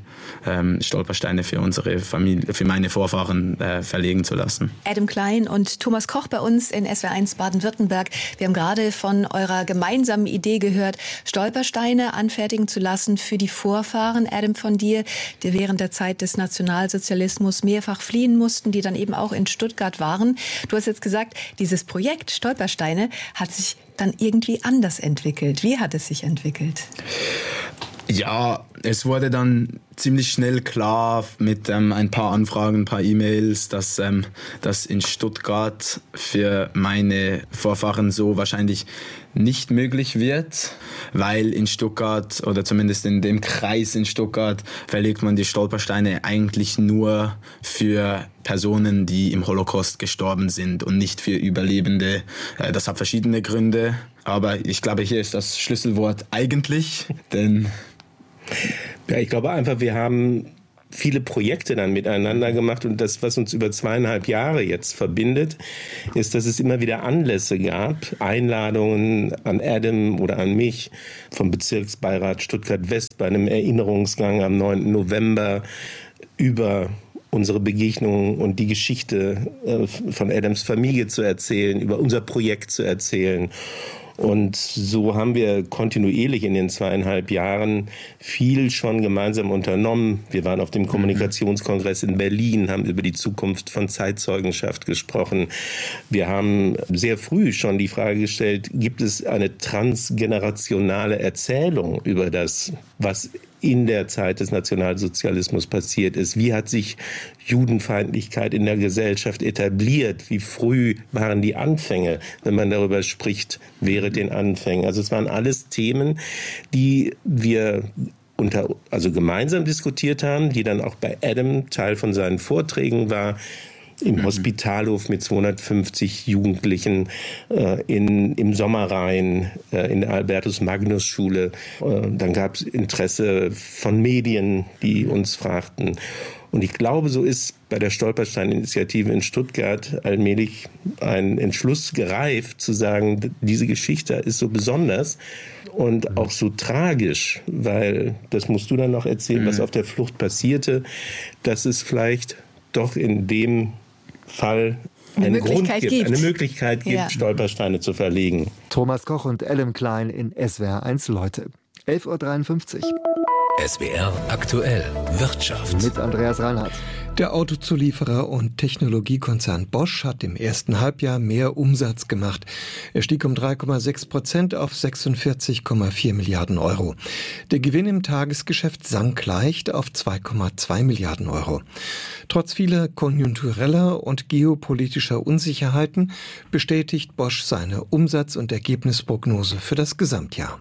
Stolpersteine für unsere Familie, für meine Vorfahren verlegen zu lassen. Adam Klein und Thomas Koch bei uns uns in SWR1 Baden-Württemberg. Wir haben gerade von eurer gemeinsamen Idee gehört, Stolpersteine anfertigen zu lassen für die Vorfahren, Adam, von dir, die während der Zeit des Nationalsozialismus mehrfach fliehen mussten, die dann eben auch in Stuttgart waren. Du hast jetzt gesagt, dieses Projekt Stolpersteine hat sich dann irgendwie anders entwickelt. Wie hat es sich entwickelt? Ja, es wurde dann ziemlich schnell klar mit ein paar Anfragen, ein paar E-Mails, dass das in Stuttgart für meine Vorfahren so wahrscheinlich nicht möglich wird, weil in Stuttgart oder zumindest in dem Kreis in Stuttgart verlegt man die Stolpersteine eigentlich nur für Personen, die im Holocaust gestorben sind und nicht für Überlebende. Das hat verschiedene Gründe, aber ich glaube, hier ist das Schlüsselwort eigentlich, denn ja, ich glaube einfach, wir haben viele Projekte dann miteinander gemacht und das, was uns über 2,5 Jahre jetzt verbindet, ist, dass es immer wieder Anlässe gab, Einladungen an Adam oder an mich vom Bezirksbeirat Stuttgart-West bei einem Erinnerungsgang am 9. November über unsere Begegnungen und die Geschichte von Adams Familie zu erzählen, über unser Projekt zu erzählen. Und so haben wir kontinuierlich in den 2,5 Jahren viel schon gemeinsam unternommen. Wir waren auf dem Kommunikationskongress in Berlin, haben über die Zukunft von Zeitzeugenschaft gesprochen. Wir haben sehr früh schon die Frage gestellt, gibt es eine transgenerationale Erzählung über das, was in der Zeit des Nationalsozialismus passiert ist? Wie hat sich Judenfeindlichkeit in der Gesellschaft etabliert? Wie früh waren die Anfänge, wenn man darüber spricht, während den Anfängen? Also es waren alles Themen, die wir gemeinsam diskutiert haben, die dann auch bei Adam Teil von seinen Vorträgen war. Im Hospitalhof mit 250 Jugendlichen, im Sommerrhein, in der Albertus-Magnus-Schule. Dann gab es Interesse von Medien, die uns fragten. Und ich glaube, so ist bei der Stolperstein-Initiative in Stuttgart allmählich ein Entschluss gereift, zu sagen, diese Geschichte ist so besonders und auch so tragisch, weil, das musst du dann noch erzählen, was auf der Flucht passierte, dass es vielleicht doch in dem Fall eine Möglichkeit gibt, Stolpersteine zu verlegen. Thomas Koch und Ellen Klein in SWR1 Leute. 11.53 Uhr. SWR aktuell Wirtschaft. Mit Andreas Reinhardt. Der Autozulieferer und Technologiekonzern Bosch hat im ersten Halbjahr mehr Umsatz gemacht. Er stieg um 3,6% auf 46,4 Milliarden Euro. Der Gewinn im Tagesgeschäft sank leicht auf 2,2 Milliarden Euro. Trotz vieler konjunktureller und geopolitischer Unsicherheiten bestätigt Bosch seine Umsatz- und Ergebnisprognose für das Gesamtjahr.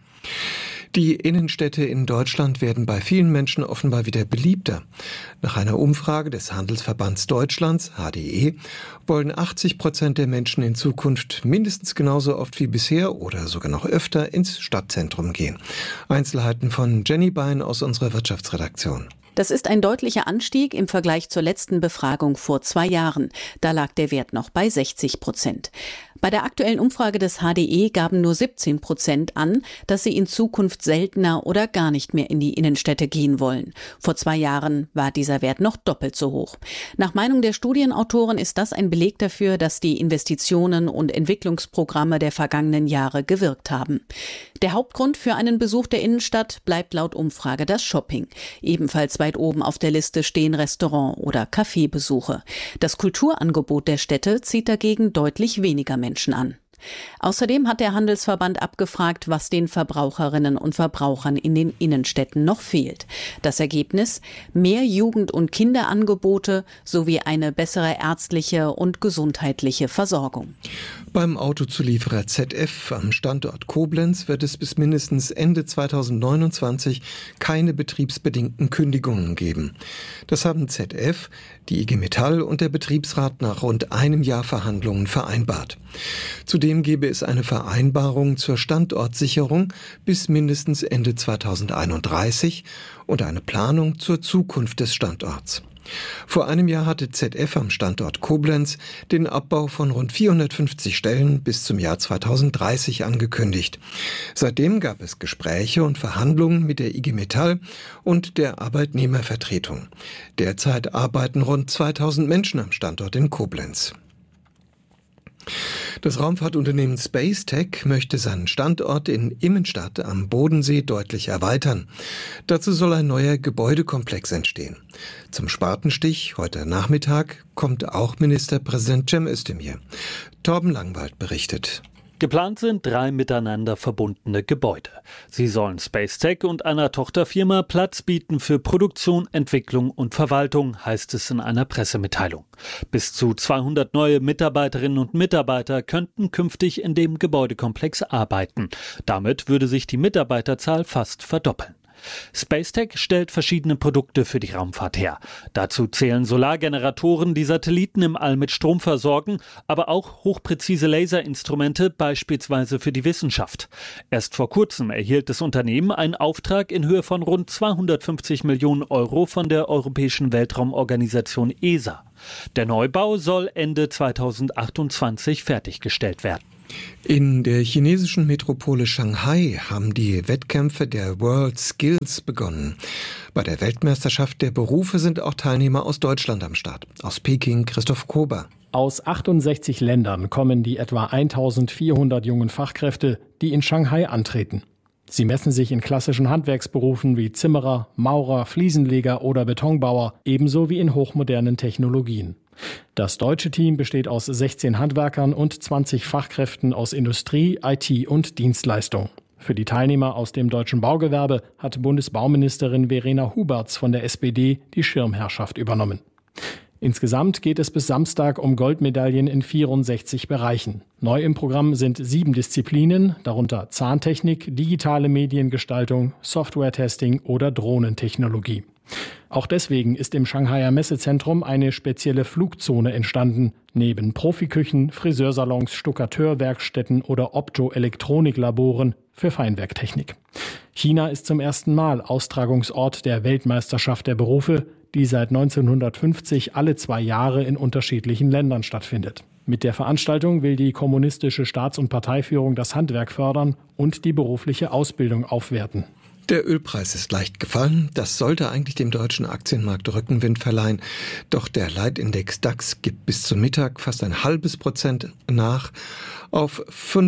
Die Innenstädte in Deutschland werden bei vielen Menschen offenbar wieder beliebter. Nach einer Umfrage des Handelsverbands Deutschlands, HDE, wollen 80% der Menschen in Zukunft mindestens genauso oft wie bisher oder sogar noch öfter ins Stadtzentrum gehen. Einzelheiten von Jenny Bein aus unserer Wirtschaftsredaktion. Das ist ein deutlicher Anstieg im Vergleich zur letzten Befragung vor 2 Jahren. Da lag der Wert noch bei 60%. Bei der aktuellen Umfrage des HDE gaben nur 17% an, dass sie in Zukunft seltener oder gar nicht mehr in die Innenstädte gehen wollen. Vor 2 Jahren war dieser Wert noch doppelt so hoch. Nach Meinung der Studienautoren ist das ein Beleg dafür, dass die Investitionen und Entwicklungsprogramme der vergangenen Jahre gewirkt haben. Der Hauptgrund für einen Besuch der Innenstadt bleibt laut Umfrage das Shopping. Ebenfalls weit oben auf der Liste stehen Restaurant- oder Cafébesuche. Das Kulturangebot der Städte zieht dagegen deutlich weniger Menschen an. Außerdem hat der Handelsverband abgefragt, was den Verbraucherinnen und Verbrauchern in den Innenstädten noch fehlt. Das Ergebnis: mehr Jugend- und Kinderangebote sowie eine bessere ärztliche und gesundheitliche Versorgung. Beim Autozulieferer ZF am Standort Koblenz wird es bis mindestens Ende 2029 keine betriebsbedingten Kündigungen geben. Das haben ZF, die IG Metall und der Betriebsrat nach rund einem Jahr Verhandlungen vereinbart. Zudem gebe es eine Vereinbarung zur Standortsicherung bis mindestens Ende 2031 und eine Planung zur Zukunft des Standorts. Vor einem Jahr hatte ZF am Standort Koblenz den Abbau von rund 450 Stellen bis zum Jahr 2030 angekündigt. Seitdem gab es Gespräche und Verhandlungen mit der IG Metall und der Arbeitnehmervertretung. Derzeit arbeiten rund 2000 Menschen am Standort in Koblenz. Das Raumfahrtunternehmen SpaceTech möchte seinen Standort in Immenstadt am Bodensee deutlich erweitern. Dazu soll ein neuer Gebäudekomplex entstehen. Zum Spatenstich heute Nachmittag kommt auch Ministerpräsident Cem Özdemir. Torben Langwald berichtet. Geplant sind 3 miteinander verbundene Gebäude. Sie sollen SpaceTech und einer Tochterfirma Platz bieten für Produktion, Entwicklung und Verwaltung, heißt es in einer Pressemitteilung. Bis zu 200 neue Mitarbeiterinnen und Mitarbeiter könnten künftig in dem Gebäudekomplex arbeiten. Damit würde sich die Mitarbeiterzahl fast verdoppeln. SpaceTech stellt verschiedene Produkte für die Raumfahrt her. Dazu zählen Solargeneratoren, die Satelliten im All mit Strom versorgen, aber auch hochpräzise Laserinstrumente, beispielsweise für die Wissenschaft. Erst vor kurzem erhielt das Unternehmen einen Auftrag in Höhe von rund 250 Millionen Euro von der Europäischen Weltraumorganisation ESA. Der Neubau soll Ende 2028 fertiggestellt werden. In der chinesischen Metropole Shanghai haben die Wettkämpfe der World Skills begonnen. Bei der Weltmeisterschaft der Berufe sind auch Teilnehmer aus Deutschland am Start. Aus Peking Christoph Kober. Aus 68 Ländern kommen die etwa 1400 jungen Fachkräfte, die in Shanghai antreten. Sie messen sich in klassischen Handwerksberufen wie Zimmerer, Maurer, Fliesenleger oder Betonbauer, ebenso wie in hochmodernen Technologien. Das deutsche Team besteht aus 16 Handwerkern und 20 Fachkräften aus Industrie, IT und Dienstleistung. Für die Teilnehmer aus dem deutschen Baugewerbe hat Bundesbauministerin Verena Huberts von der SPD die Schirmherrschaft übernommen. Insgesamt geht es bis Samstag um Goldmedaillen in 64 Bereichen. Neu im Programm sind 7 Disziplinen, darunter Zahntechnik, digitale Mediengestaltung, Software-Testing oder Drohnentechnologie. Auch deswegen ist im Shanghaier Messezentrum eine spezielle Flugzone entstanden. Neben Profiküchen, Friseursalons, Stuckateurwerkstätten oder Optoelektroniklaboren für Feinwerktechnik. China ist zum ersten Mal Austragungsort der Weltmeisterschaft der Berufe, die seit 1950 alle 2 Jahre in unterschiedlichen Ländern stattfindet. Mit der Veranstaltung will die kommunistische Staats- und Parteiführung das Handwerk fördern und die berufliche Ausbildung aufwerten. Der Ölpreis ist leicht gefallen. Das sollte eigentlich dem deutschen Aktienmarkt Rückenwind verleihen. Doch der Leitindex DAX gibt bis zum Mittag fast 0,5% nach auf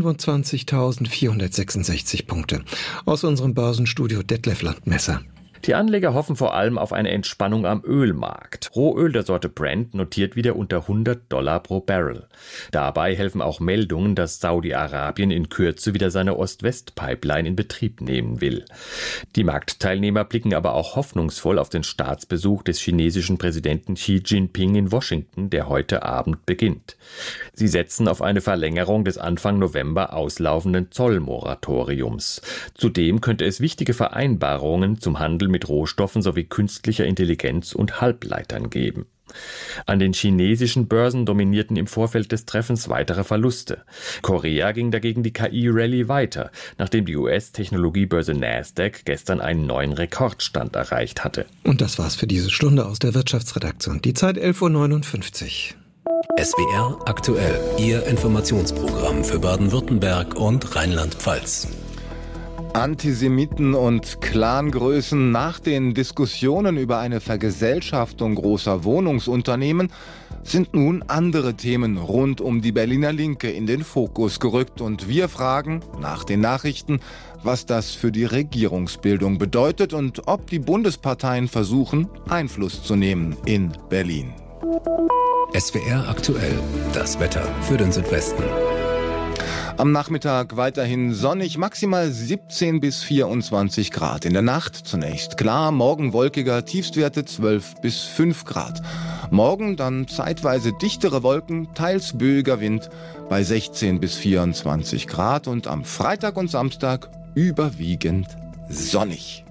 25.466 Punkte. Aus unserem Börsenstudio Detlef Landmesser. Die Anleger hoffen vor allem auf eine Entspannung am Ölmarkt. Rohöl der Sorte Brent notiert wieder unter $100 pro Barrel. Dabei helfen auch Meldungen, dass Saudi-Arabien in Kürze wieder seine Ost-West-Pipeline in Betrieb nehmen will. Die Marktteilnehmer blicken aber auch hoffnungsvoll auf den Staatsbesuch des chinesischen Präsidenten Xi Jinping in Washington, der heute Abend beginnt. Sie setzen auf eine Verlängerung des Anfang November auslaufenden Zollmoratoriums. Zudem könnte es wichtige Vereinbarungen zum Handel mit Rohstoffen sowie künstlicher Intelligenz und Halbleitern geben. An den chinesischen Börsen dominierten im Vorfeld des Treffens weitere Verluste. Korea ging dagegen die KI-Rallye weiter, nachdem die US-Technologiebörse Nasdaq gestern einen neuen Rekordstand erreicht hatte. Und das war's für diese Stunde aus der Wirtschaftsredaktion. Die Zeit 11.59 Uhr. SWR aktuell, Ihr Informationsprogramm für Baden-Württemberg und Rheinland-Pfalz. Antisemiten und Clangrößen. Nach den Diskussionen über eine Vergesellschaftung großer Wohnungsunternehmen sind nun andere Themen rund um die Berliner Linke in den Fokus gerückt. Und wir fragen nach den Nachrichten, was das für die Regierungsbildung bedeutet und ob die Bundesparteien versuchen, Einfluss zu nehmen in Berlin. SWR aktuell, das Wetter für den Südwesten. Am Nachmittag weiterhin sonnig, maximal 17 bis 24 Grad. In der Nacht zunächst klar, morgen wolkiger, Tiefstwerte 12 bis 5 Grad. Morgen dann zeitweise dichtere Wolken, teils böiger Wind bei 16 bis 24 Grad. Und am Freitag und Samstag überwiegend sonnig.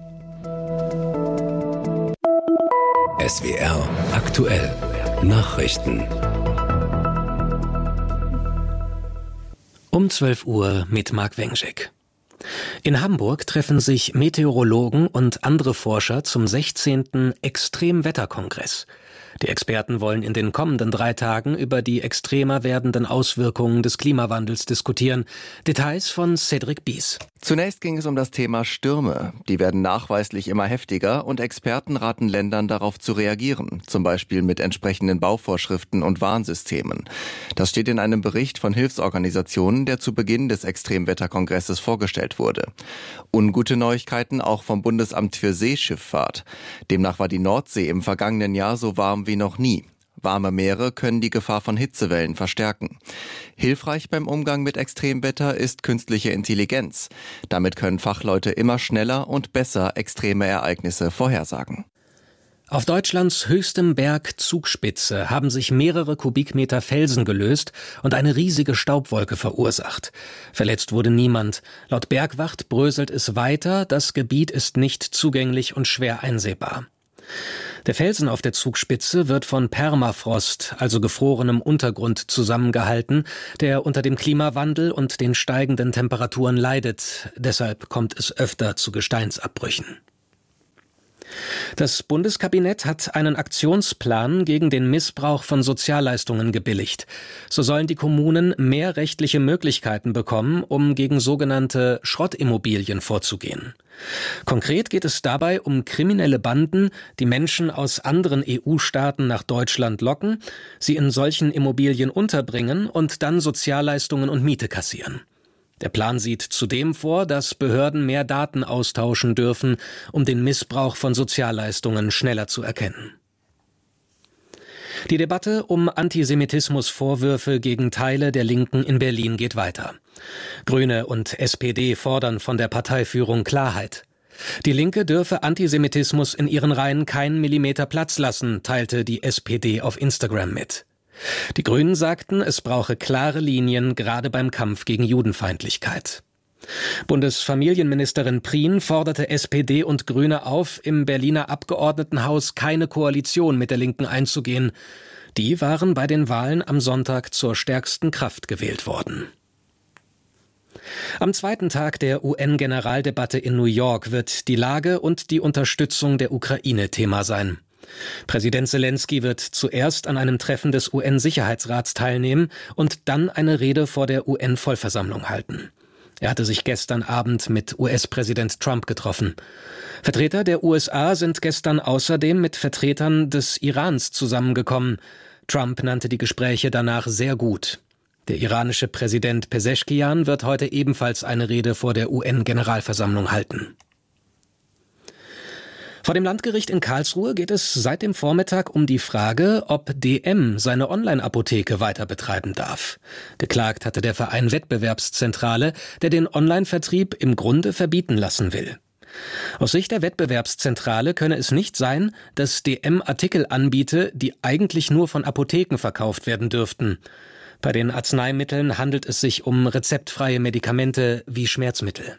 SWR aktuell, Nachrichten. Um 12 Uhr mit Marc Wengschek. In Hamburg treffen sich Meteorologen und andere Forscher zum 16. Extremwetterkongress. Die Experten wollen in den kommenden 3 Tagen über die extremer werdenden Auswirkungen des Klimawandels diskutieren. Details von Cedric Bies. Zunächst ging es um das Thema Stürme. Die werden nachweislich immer heftiger und Experten raten Ländern darauf zu reagieren, zum Beispiel mit entsprechenden Bauvorschriften und Warnsystemen. Das steht in einem Bericht von Hilfsorganisationen, der zu Beginn des Extremwetterkongresses vorgestellt wurde. Ungute Neuigkeiten auch vom Bundesamt für Seeschifffahrt. Demnach war die Nordsee im vergangenen Jahr so warm wie noch nie. Warme Meere können die Gefahr von Hitzewellen verstärken. Hilfreich beim Umgang mit Extremwetter ist künstliche Intelligenz. Damit können Fachleute immer schneller und besser extreme Ereignisse vorhersagen. Auf Deutschlands höchstem Berg Zugspitze haben sich mehrere Kubikmeter Felsen gelöst und eine riesige Staubwolke verursacht. Verletzt wurde niemand. Laut Bergwacht bröselt es weiter, das Gebiet ist nicht zugänglich und schwer einsehbar. Der Felsen auf der Zugspitze wird von Permafrost, also gefrorenem Untergrund, zusammengehalten, der unter dem Klimawandel und den steigenden Temperaturen leidet. Deshalb kommt es öfter zu Gesteinsabbrüchen. Das Bundeskabinett hat einen Aktionsplan gegen den Missbrauch von Sozialleistungen gebilligt. So sollen die Kommunen mehr rechtliche Möglichkeiten bekommen, um gegen sogenannte Schrottimmobilien vorzugehen. Konkret geht es dabei um kriminelle Banden, die Menschen aus anderen EU-Staaten nach Deutschland locken, sie in solchen Immobilien unterbringen und dann Sozialleistungen und Miete kassieren. Der Plan sieht zudem vor, dass Behörden mehr Daten austauschen dürfen, um den Missbrauch von Sozialleistungen schneller zu erkennen. Die Debatte um Antisemitismusvorwürfe gegen Teile der Linken in Berlin geht weiter. Grüne und SPD fordern von der Parteiführung Klarheit. Die Linke dürfe Antisemitismus in ihren Reihen keinen Millimeter Platz lassen, teilte die SPD auf Instagram mit. Die Grünen sagten, es brauche klare Linien, gerade beim Kampf gegen Judenfeindlichkeit. Bundesfamilienministerin Prien forderte SPD und Grüne auf, im Berliner Abgeordnetenhaus keine Koalition mit der Linken einzugehen. Die waren bei den Wahlen am Sonntag zur stärksten Kraft gewählt worden. Am zweiten Tag der UN-Generaldebatte in New York wird die Lage und die Unterstützung der Ukraine Thema sein. Präsident Selenskyj wird zuerst an einem Treffen des UN-Sicherheitsrats teilnehmen und dann eine Rede vor der UN-Vollversammlung halten. Er hatte sich gestern Abend mit US-Präsident Trump getroffen. Vertreter der USA sind gestern außerdem mit Vertretern des Irans zusammengekommen. Trump nannte die Gespräche danach sehr gut. Der iranische Präsident Pezeschkian wird heute ebenfalls eine Rede vor der UN-Generalversammlung halten. Vor dem Landgericht in Karlsruhe geht es seit dem Vormittag um die Frage, ob DM seine Online-Apotheke weiter betreiben darf. Geklagt hatte der Verein Wettbewerbszentrale, der den Online-Vertrieb im Grunde verbieten lassen will. Aus Sicht der Wettbewerbszentrale könne es nicht sein, dass DM Artikel anbiete, die eigentlich nur von Apotheken verkauft werden dürften. Bei den Arzneimitteln handelt es sich um rezeptfreie Medikamente wie Schmerzmittel.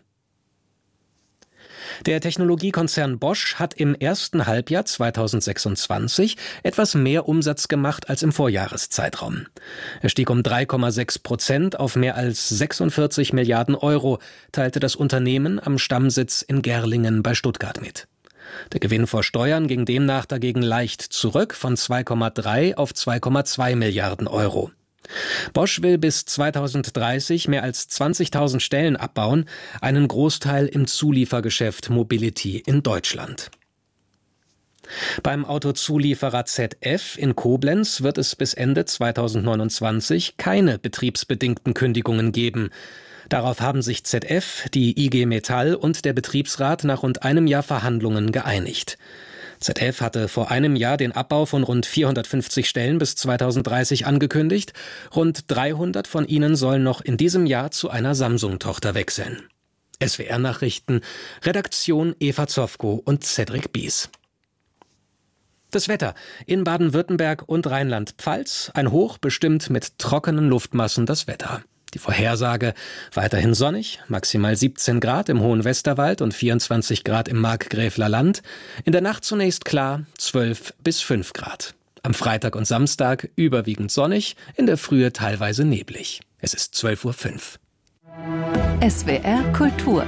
Der Technologiekonzern Bosch hat im ersten Halbjahr 2026 etwas mehr Umsatz gemacht als im Vorjahreszeitraum. Er stieg um 3,6% auf mehr als 46 Milliarden Euro, teilte das Unternehmen am Stammsitz in Gerlingen bei Stuttgart mit. Der Gewinn vor Steuern ging demnach dagegen leicht zurück von 2,3 auf 2,2 Milliarden Euro. Bosch will bis 2030 mehr als 20.000 Stellen abbauen, einen Großteil im Zuliefergeschäft Mobility in Deutschland. Beim Autozulieferer ZF in Koblenz wird es bis Ende 2029 keine betriebsbedingten Kündigungen geben. Darauf haben sich ZF, die IG Metall und der Betriebsrat nach rund einem Jahr Verhandlungen geeinigt. ZF hatte vor einem Jahr den Abbau von rund 450 Stellen bis 2030 angekündigt. Rund 300 von ihnen sollen noch in diesem Jahr zu einer Samsung-Tochter wechseln. SWR-Nachrichten, Redaktion Eva Zofko und Cedric Bies. Das Wetter in Baden-Württemberg und Rheinland-Pfalz. Ein Hoch bestimmt mit trockenen Luftmassen das Wetter. Die Vorhersage: weiterhin sonnig, maximal 17 Grad im Hohen Westerwald und 24 Grad im Markgräfler Land. In der Nacht zunächst klar, 12 bis 5 Grad. Am Freitag und Samstag überwiegend sonnig, in der Frühe teilweise neblig. Es ist 12:05 Uhr. SWR Kultur.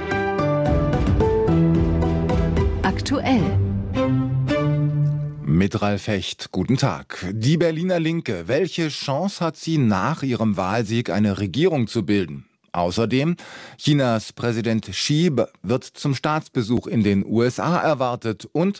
Aktuell. Mit Ralf Hecht, guten Tag. Die Berliner Linke, welche Chance hat sie nach ihrem Wahlsieg eine Regierung zu bilden? Außerdem, Chinas Präsident Xi wird zum Staatsbesuch in den USA erwartet und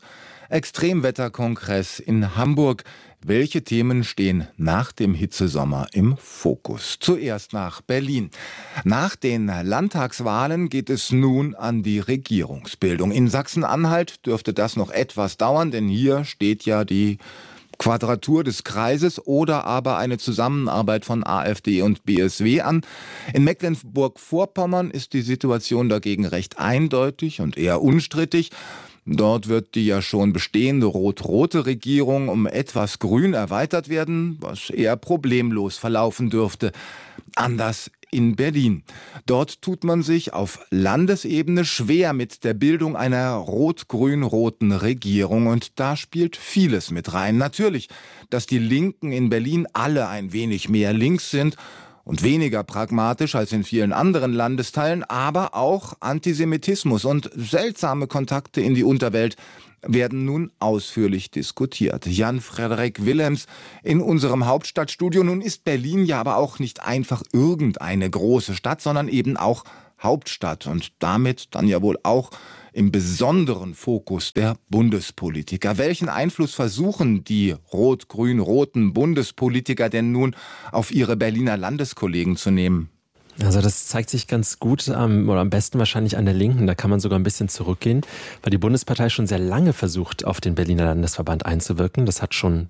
Extremwetterkongress in Hamburg. Welche Themen stehen nach dem Hitzesommer im Fokus? Zuerst nach Berlin. Nach den Landtagswahlen geht es nun an die Regierungsbildung. In Sachsen-Anhalt dürfte das noch etwas dauern, denn hier steht ja die Quadratur des Kreises oder aber eine Zusammenarbeit von AfD und BSW an. In Mecklenburg-Vorpommern ist die Situation dagegen recht eindeutig und eher unstrittig. Dort wird die ja schon bestehende rot-rote Regierung um etwas grün erweitert werden, was eher problemlos verlaufen dürfte. Anders in Berlin. Dort tut man sich auf Landesebene schwer mit der Bildung einer rot-grün-roten Regierung. Und da spielt vieles mit rein. Natürlich, dass die Linken in Berlin alle ein wenig mehr links sind und weniger pragmatisch als in vielen anderen Landesteilen, aber auch Antisemitismus und seltsame Kontakte in die Unterwelt werden nun ausführlich diskutiert. Jan-Frederik Willems in unserem Hauptstadtstudio. Nun ist Berlin ja aber auch nicht einfach irgendeine große Stadt, sondern eben auch Hauptstadt und damit dann ja wohl auch im besonderen Fokus der Bundespolitiker. Welchen Einfluss versuchen die rot-grün-roten Bundespolitiker denn nun auf ihre Berliner Landeskollegen zu nehmen? Also das zeigt sich ganz gut oder am besten wahrscheinlich an der Linken. Da kann man sogar ein bisschen zurückgehen, weil die Bundespartei schon sehr lange versucht, auf den Berliner Landesverband einzuwirken. Das hat schon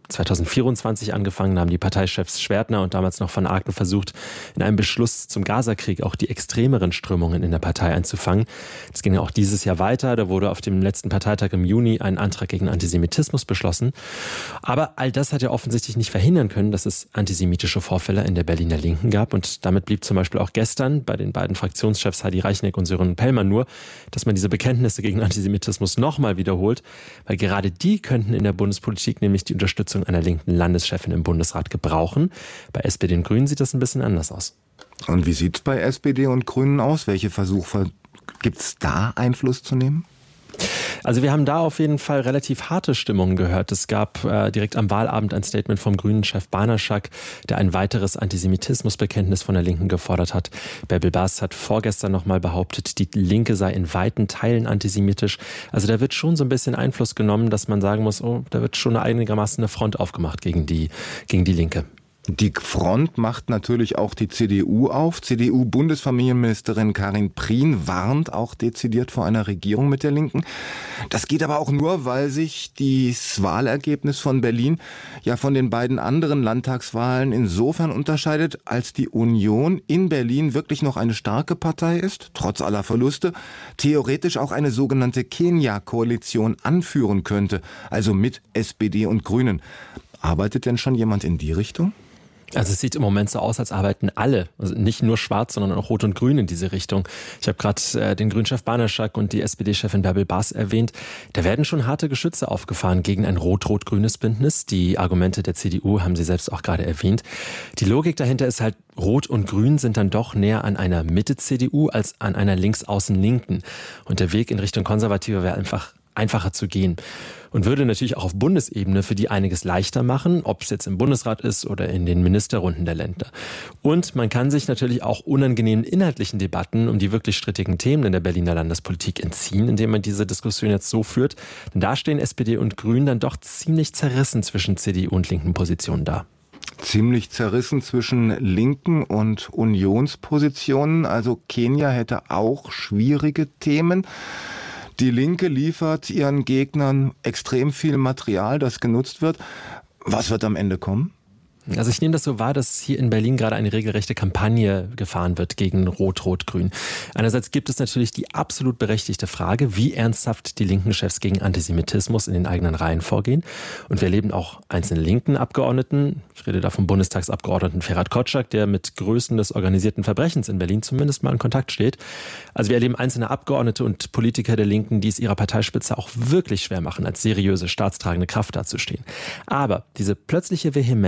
2024 angefangen. Da haben die Parteichefs Schwertner und damals noch von Aken versucht, in einem Beschluss zum Gazakrieg auch die extremeren Strömungen in der Partei einzufangen. Das ging ja auch dieses Jahr weiter. Da wurde auf dem letzten Parteitag im Juni ein Antrag gegen Antisemitismus beschlossen. Aber all das hat ja offensichtlich nicht verhindern können, dass es antisemitische Vorfälle in der Berliner Linken gab. Und damit blieb zum Beispiel auch gestern bei den beiden Fraktionschefs Heidi Reichneck und Sören Pellmann nur, dass man diese Bekenntnisse gegen Antisemitismus nochmal wiederholt, weil gerade die könnten in der Bundespolitik nämlich die Unterstützung einer linken Landeschefin im Bundesrat gebrauchen. Bei SPD und Grünen sieht das ein bisschen anders aus. Und wie sieht es bei SPD und Grünen aus? Welche Versuche gibt es da, Einfluss zu nehmen? Also wir haben da auf jeden Fall relativ harte Stimmungen gehört. Es gab direkt am Wahlabend ein Statement vom Grünen-Chef Banaschak, der ein weiteres Antisemitismusbekenntnis von der Linken gefordert hat. Bärbel Bas hat vorgestern nochmal behauptet, die Linke sei in weiten Teilen antisemitisch. Also da wird schon so ein bisschen Einfluss genommen, dass man sagen muss, oh, da wird schon einigermaßen eine Front aufgemacht gegen die Linke. Die Front macht natürlich auch die CDU auf. CDU-Bundesfamilienministerin Karin Prien warnt auch dezidiert vor einer Regierung mit der Linken. Das geht aber auch nur, weil sich das Wahlergebnis von Berlin ja von den beiden anderen Landtagswahlen insofern unterscheidet, als die Union in Berlin wirklich noch eine starke Partei ist, trotz aller Verluste, theoretisch auch eine sogenannte Kenia-Koalition anführen könnte, also mit SPD und Grünen. Arbeitet denn schon jemand in die Richtung? Also es sieht im Moment so aus, als arbeiten alle, also nicht nur Schwarz, sondern auch Rot und Grün in diese Richtung. Ich habe gerade den Grünchef Banaschak und die SPD-Chefin Bärbel Bas erwähnt. Da werden schon harte Geschütze aufgefahren gegen ein rot-rot-grünes Bündnis. Die Argumente der CDU haben Sie selbst auch gerade erwähnt. Die Logik dahinter ist halt, Rot und Grün sind dann doch näher an einer Mitte-CDU als an einer links-außen-Linken. Und der Weg in Richtung Konservative wäre einfacher zu gehen. Und würde natürlich auch auf Bundesebene für die einiges leichter machen, ob es jetzt im Bundesrat ist oder in den Ministerrunden der Länder. Und man kann sich natürlich auch unangenehmen inhaltlichen Debatten um die wirklich strittigen Themen in der Berliner Landespolitik entziehen, indem man diese Diskussion jetzt so führt. Denn da stehen SPD und Grünen dann doch ziemlich zerrissen zwischen CDU und linken Positionen da. Ziemlich zerrissen zwischen linken und Unionspositionen. Also Kenia hätte auch schwierige Themen. Die Linke liefert ihren Gegnern extrem viel Material, das genutzt wird. Was wird am Ende kommen? Also ich nehme das so wahr, dass hier in Berlin gerade eine regelrechte Kampagne gefahren wird gegen Rot-Rot-Grün. Einerseits gibt es natürlich die absolut berechtigte Frage, wie ernsthaft die linken Chefs gegen Antisemitismus in den eigenen Reihen vorgehen. Und wir erleben auch einzelne linken Abgeordneten, ich rede da vom Bundestagsabgeordneten Ferhat Kotschak, der mit Größen des organisierten Verbrechens in Berlin zumindest mal in Kontakt steht. Also wir erleben einzelne Abgeordnete und Politiker der Linken, die es ihrer Parteispitze auch wirklich schwer machen, als seriöse, staatstragende Kraft dazustehen. Aber diese plötzliche Vehemenz, diese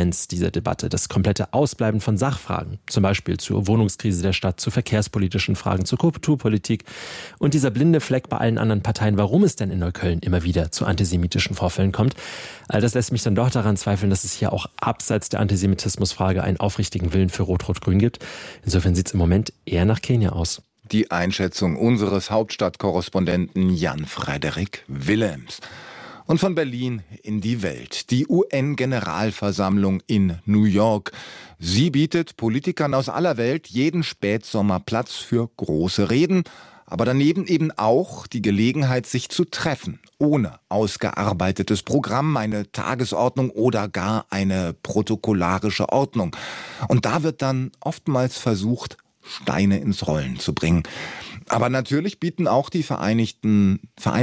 dieser Debatte, das komplette Ausbleiben von Sachfragen, zum Beispiel zur Wohnungskrise der Stadt, zu verkehrspolitischen Fragen, zur Kulturpolitik und dieser blinde Fleck bei allen anderen Parteien, warum es denn in Neukölln immer wieder zu antisemitischen Vorfällen kommt. All das lässt mich dann doch daran zweifeln, dass es hier auch abseits der Antisemitismusfrage einen aufrichtigen Willen für Rot-Rot-Grün gibt. Insofern sieht es im Moment eher nach Kenia aus. Die Einschätzung unseres Hauptstadtkorrespondenten Jan-Frederik Willems. Und von Berlin in die Welt. Die UN-Generalversammlung in New York. Sie bietet Politikern aus aller Welt jeden Spätsommer Platz für große Reden, aber daneben eben auch die Gelegenheit, sich zu treffen, ohne ausgearbeitetes Programm, eine Tagesordnung oder gar eine protokollarische Ordnung. Und da wird dann oftmals versucht, Steine ins Rollen zu bringen. Aber natürlich bieten auch die Vereinten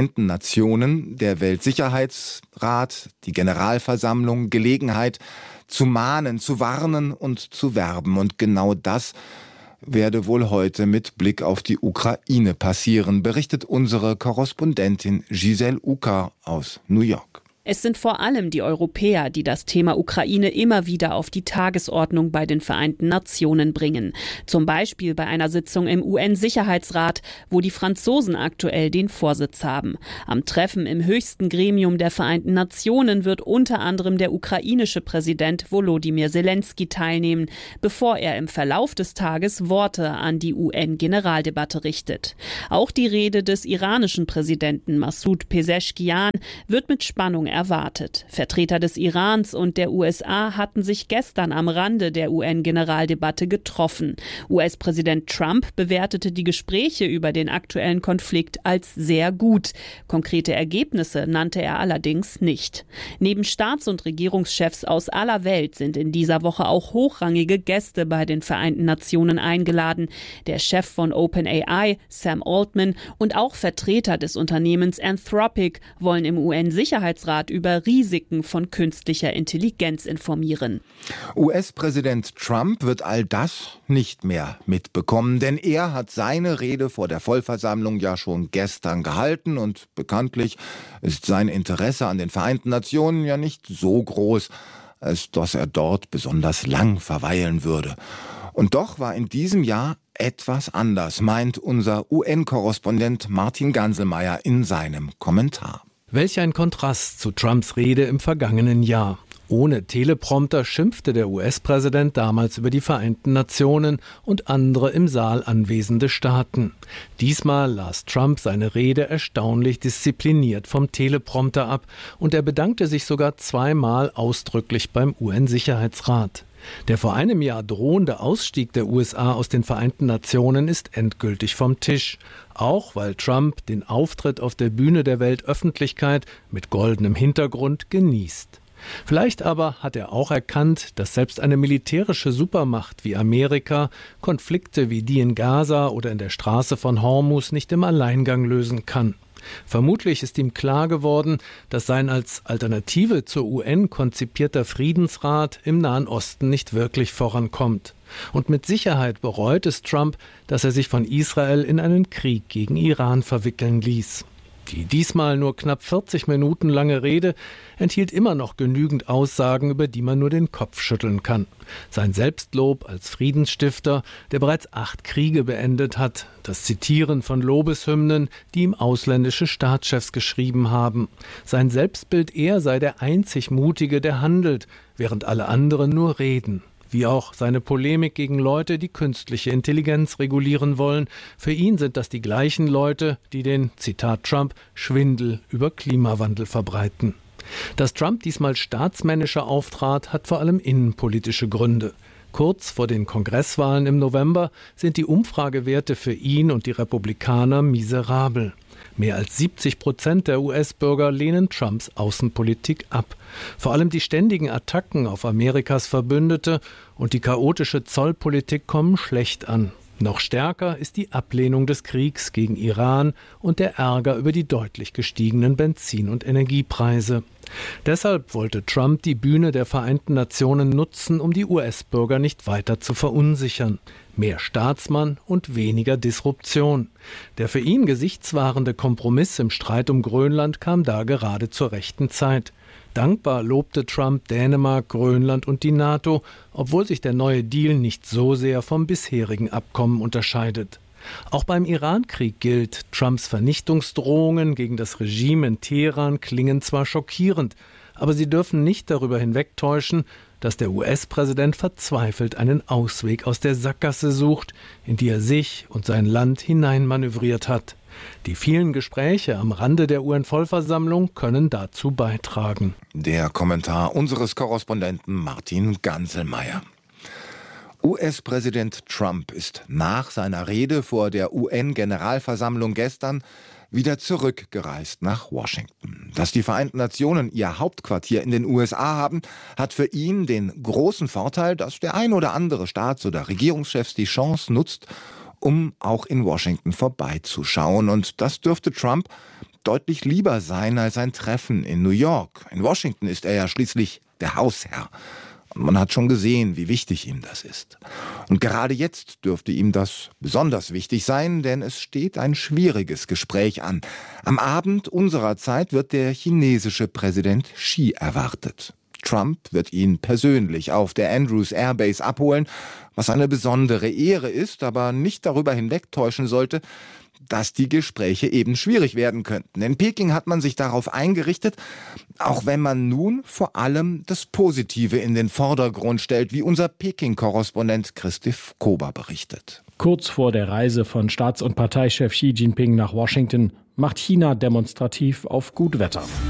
Nationen, der Weltsicherheitsrat, die Generalversammlung Gelegenheit zu mahnen, zu warnen und zu werben. Und genau das werde wohl heute mit Blick auf die Ukraine passieren, berichtet unsere Korrespondentin Giselle Uka aus New York. Es sind vor allem die Europäer, die das Thema Ukraine immer wieder auf die Tagesordnung bei den Vereinten Nationen bringen. Zum Beispiel bei einer Sitzung im UN-Sicherheitsrat, wo die Franzosen aktuell den Vorsitz haben. Am Treffen im höchsten Gremium der Vereinten Nationen wird unter anderem der ukrainische Präsident Volodymyr Zelensky teilnehmen, bevor er im Verlauf des Tages Worte an die UN-Generaldebatte richtet. Auch die Rede des iranischen Präsidenten Massoud Pezeshkian wird mit Spannung erwartet. Vertreter des Irans und der USA hatten sich gestern am Rande der UN-Generaldebatte getroffen. US-Präsident Trump bewertete die Gespräche über den aktuellen Konflikt als sehr gut. Konkrete Ergebnisse nannte er allerdings nicht. Neben Staats- und Regierungschefs aus aller Welt sind in dieser Woche auch hochrangige Gäste bei den Vereinten Nationen eingeladen. Der Chef von OpenAI, Sam Altman, und auch Vertreter des Unternehmens Anthropic wollen im UN-Sicherheitsrat über Risiken von künstlicher Intelligenz informieren. US-Präsident Trump wird all das nicht mehr mitbekommen, denn er hat seine Rede vor der Vollversammlung ja schon gestern gehalten und bekanntlich ist sein Interesse an den Vereinten Nationen ja nicht so groß, als dass er dort besonders lang verweilen würde. Und doch war in diesem Jahr etwas anders, meint unser UN-Korrespondent Martin Ganselmeier in seinem Kommentar. Welch ein Kontrast zu Trumps Rede im vergangenen Jahr. Ohne Teleprompter schimpfte der US-Präsident damals über die Vereinten Nationen und andere im Saal anwesende Staaten. Diesmal las Trump seine Rede erstaunlich diszipliniert vom Teleprompter ab und er bedankte sich sogar zweimal ausdrücklich beim UN-Sicherheitsrat. Der vor einem Jahr drohende Ausstieg der USA aus den Vereinten Nationen ist endgültig vom Tisch. Auch weil Trump den Auftritt auf der Bühne der Weltöffentlichkeit mit goldenem Hintergrund genießt. Vielleicht aber hat er auch erkannt, dass selbst eine militärische Supermacht wie Amerika Konflikte wie die in Gaza oder in der Straße von Hormuz nicht im Alleingang lösen kann. Vermutlich ist ihm klar geworden, dass sein als Alternative zur UN konzipierter Friedensrat im Nahen Osten nicht wirklich vorankommt. Und mit Sicherheit bereut es Trump, dass er sich von Israel in einen Krieg gegen Iran verwickeln ließ. Die diesmal nur knapp 40 Minuten lange Rede enthielt immer noch genügend Aussagen, über die man nur den Kopf schütteln kann. Sein Selbstlob als Friedensstifter, der bereits 8 Kriege beendet hat, das Zitieren von Lobeshymnen, die ihm ausländische Staatschefs geschrieben haben. Sein Selbstbild, er sei der einzig Mutige, der handelt, während alle anderen nur reden. Wie auch seine Polemik gegen Leute, die künstliche Intelligenz regulieren wollen. Für ihn sind das die gleichen Leute, die den, Zitat Trump, Schwindel über Klimawandel verbreiten. Dass Trump diesmal staatsmännischer auftrat, hat vor allem innenpolitische Gründe. Kurz vor den Kongresswahlen im November sind die Umfragewerte für ihn und die Republikaner miserabel. Mehr als 70% der US-Bürger lehnen Trumps Außenpolitik ab. Vor allem die ständigen Attacken auf Amerikas Verbündete und die chaotische Zollpolitik kommen schlecht an. Noch stärker ist die Ablehnung des Kriegs gegen Iran und der Ärger über die deutlich gestiegenen Benzin- und Energiepreise. Deshalb wollte Trump die Bühne der Vereinten Nationen nutzen, um die US-Bürger nicht weiter zu verunsichern. Mehr Staatsmann und weniger Disruption. Der für ihn gesichtswahrende Kompromiss im Streit um Grönland kam da gerade zur rechten Zeit. Dankbar lobte Trump Dänemark, Grönland und die NATO, obwohl sich der neue Deal nicht so sehr vom bisherigen Abkommen unterscheidet. Auch beim Iran-Krieg gilt, Trumps Vernichtungsdrohungen gegen das Regime in Teheran klingen zwar schockierend, aber sie dürfen nicht darüber hinwegtäuschen, dass der US-Präsident verzweifelt einen Ausweg aus der Sackgasse sucht, in die er sich und sein Land hineinmanövriert hat. Die vielen Gespräche am Rande der UN-Vollversammlung können dazu beitragen. Der Kommentar unseres Korrespondenten Martin Ganselmeier. US-Präsident Trump ist nach seiner Rede vor der UN-Generalversammlung gestern wieder zurückgereist nach Washington. Dass die Vereinten Nationen ihr Hauptquartier in den USA haben, hat für ihn den großen Vorteil, dass der ein oder andere Staats- oder Regierungschef die Chance nutzt, um auch in Washington vorbeizuschauen. Und das dürfte Trump deutlich lieber sein als ein Treffen in New York. In Washington ist er ja schließlich der Hausherr. Und man hat schon gesehen, wie wichtig ihm das ist. Und gerade jetzt dürfte ihm das besonders wichtig sein, denn es steht ein schwieriges Gespräch an. Am Abend unserer Zeit wird der chinesische Präsident Xi erwartet. Trump wird ihn persönlich auf der Andrews Air Base abholen, was eine besondere Ehre ist, aber nicht darüber hinwegtäuschen sollte, dass die Gespräche eben schwierig werden könnten. In Peking hat man sich darauf eingerichtet, auch wenn man nun vor allem das Positive in den Vordergrund stellt, wie unser Peking-Korrespondent Christoph Kober berichtet. Kurz vor der Reise von Staats- und Parteichef Xi Jinping nach Washington macht China demonstrativ auf Gutwetter.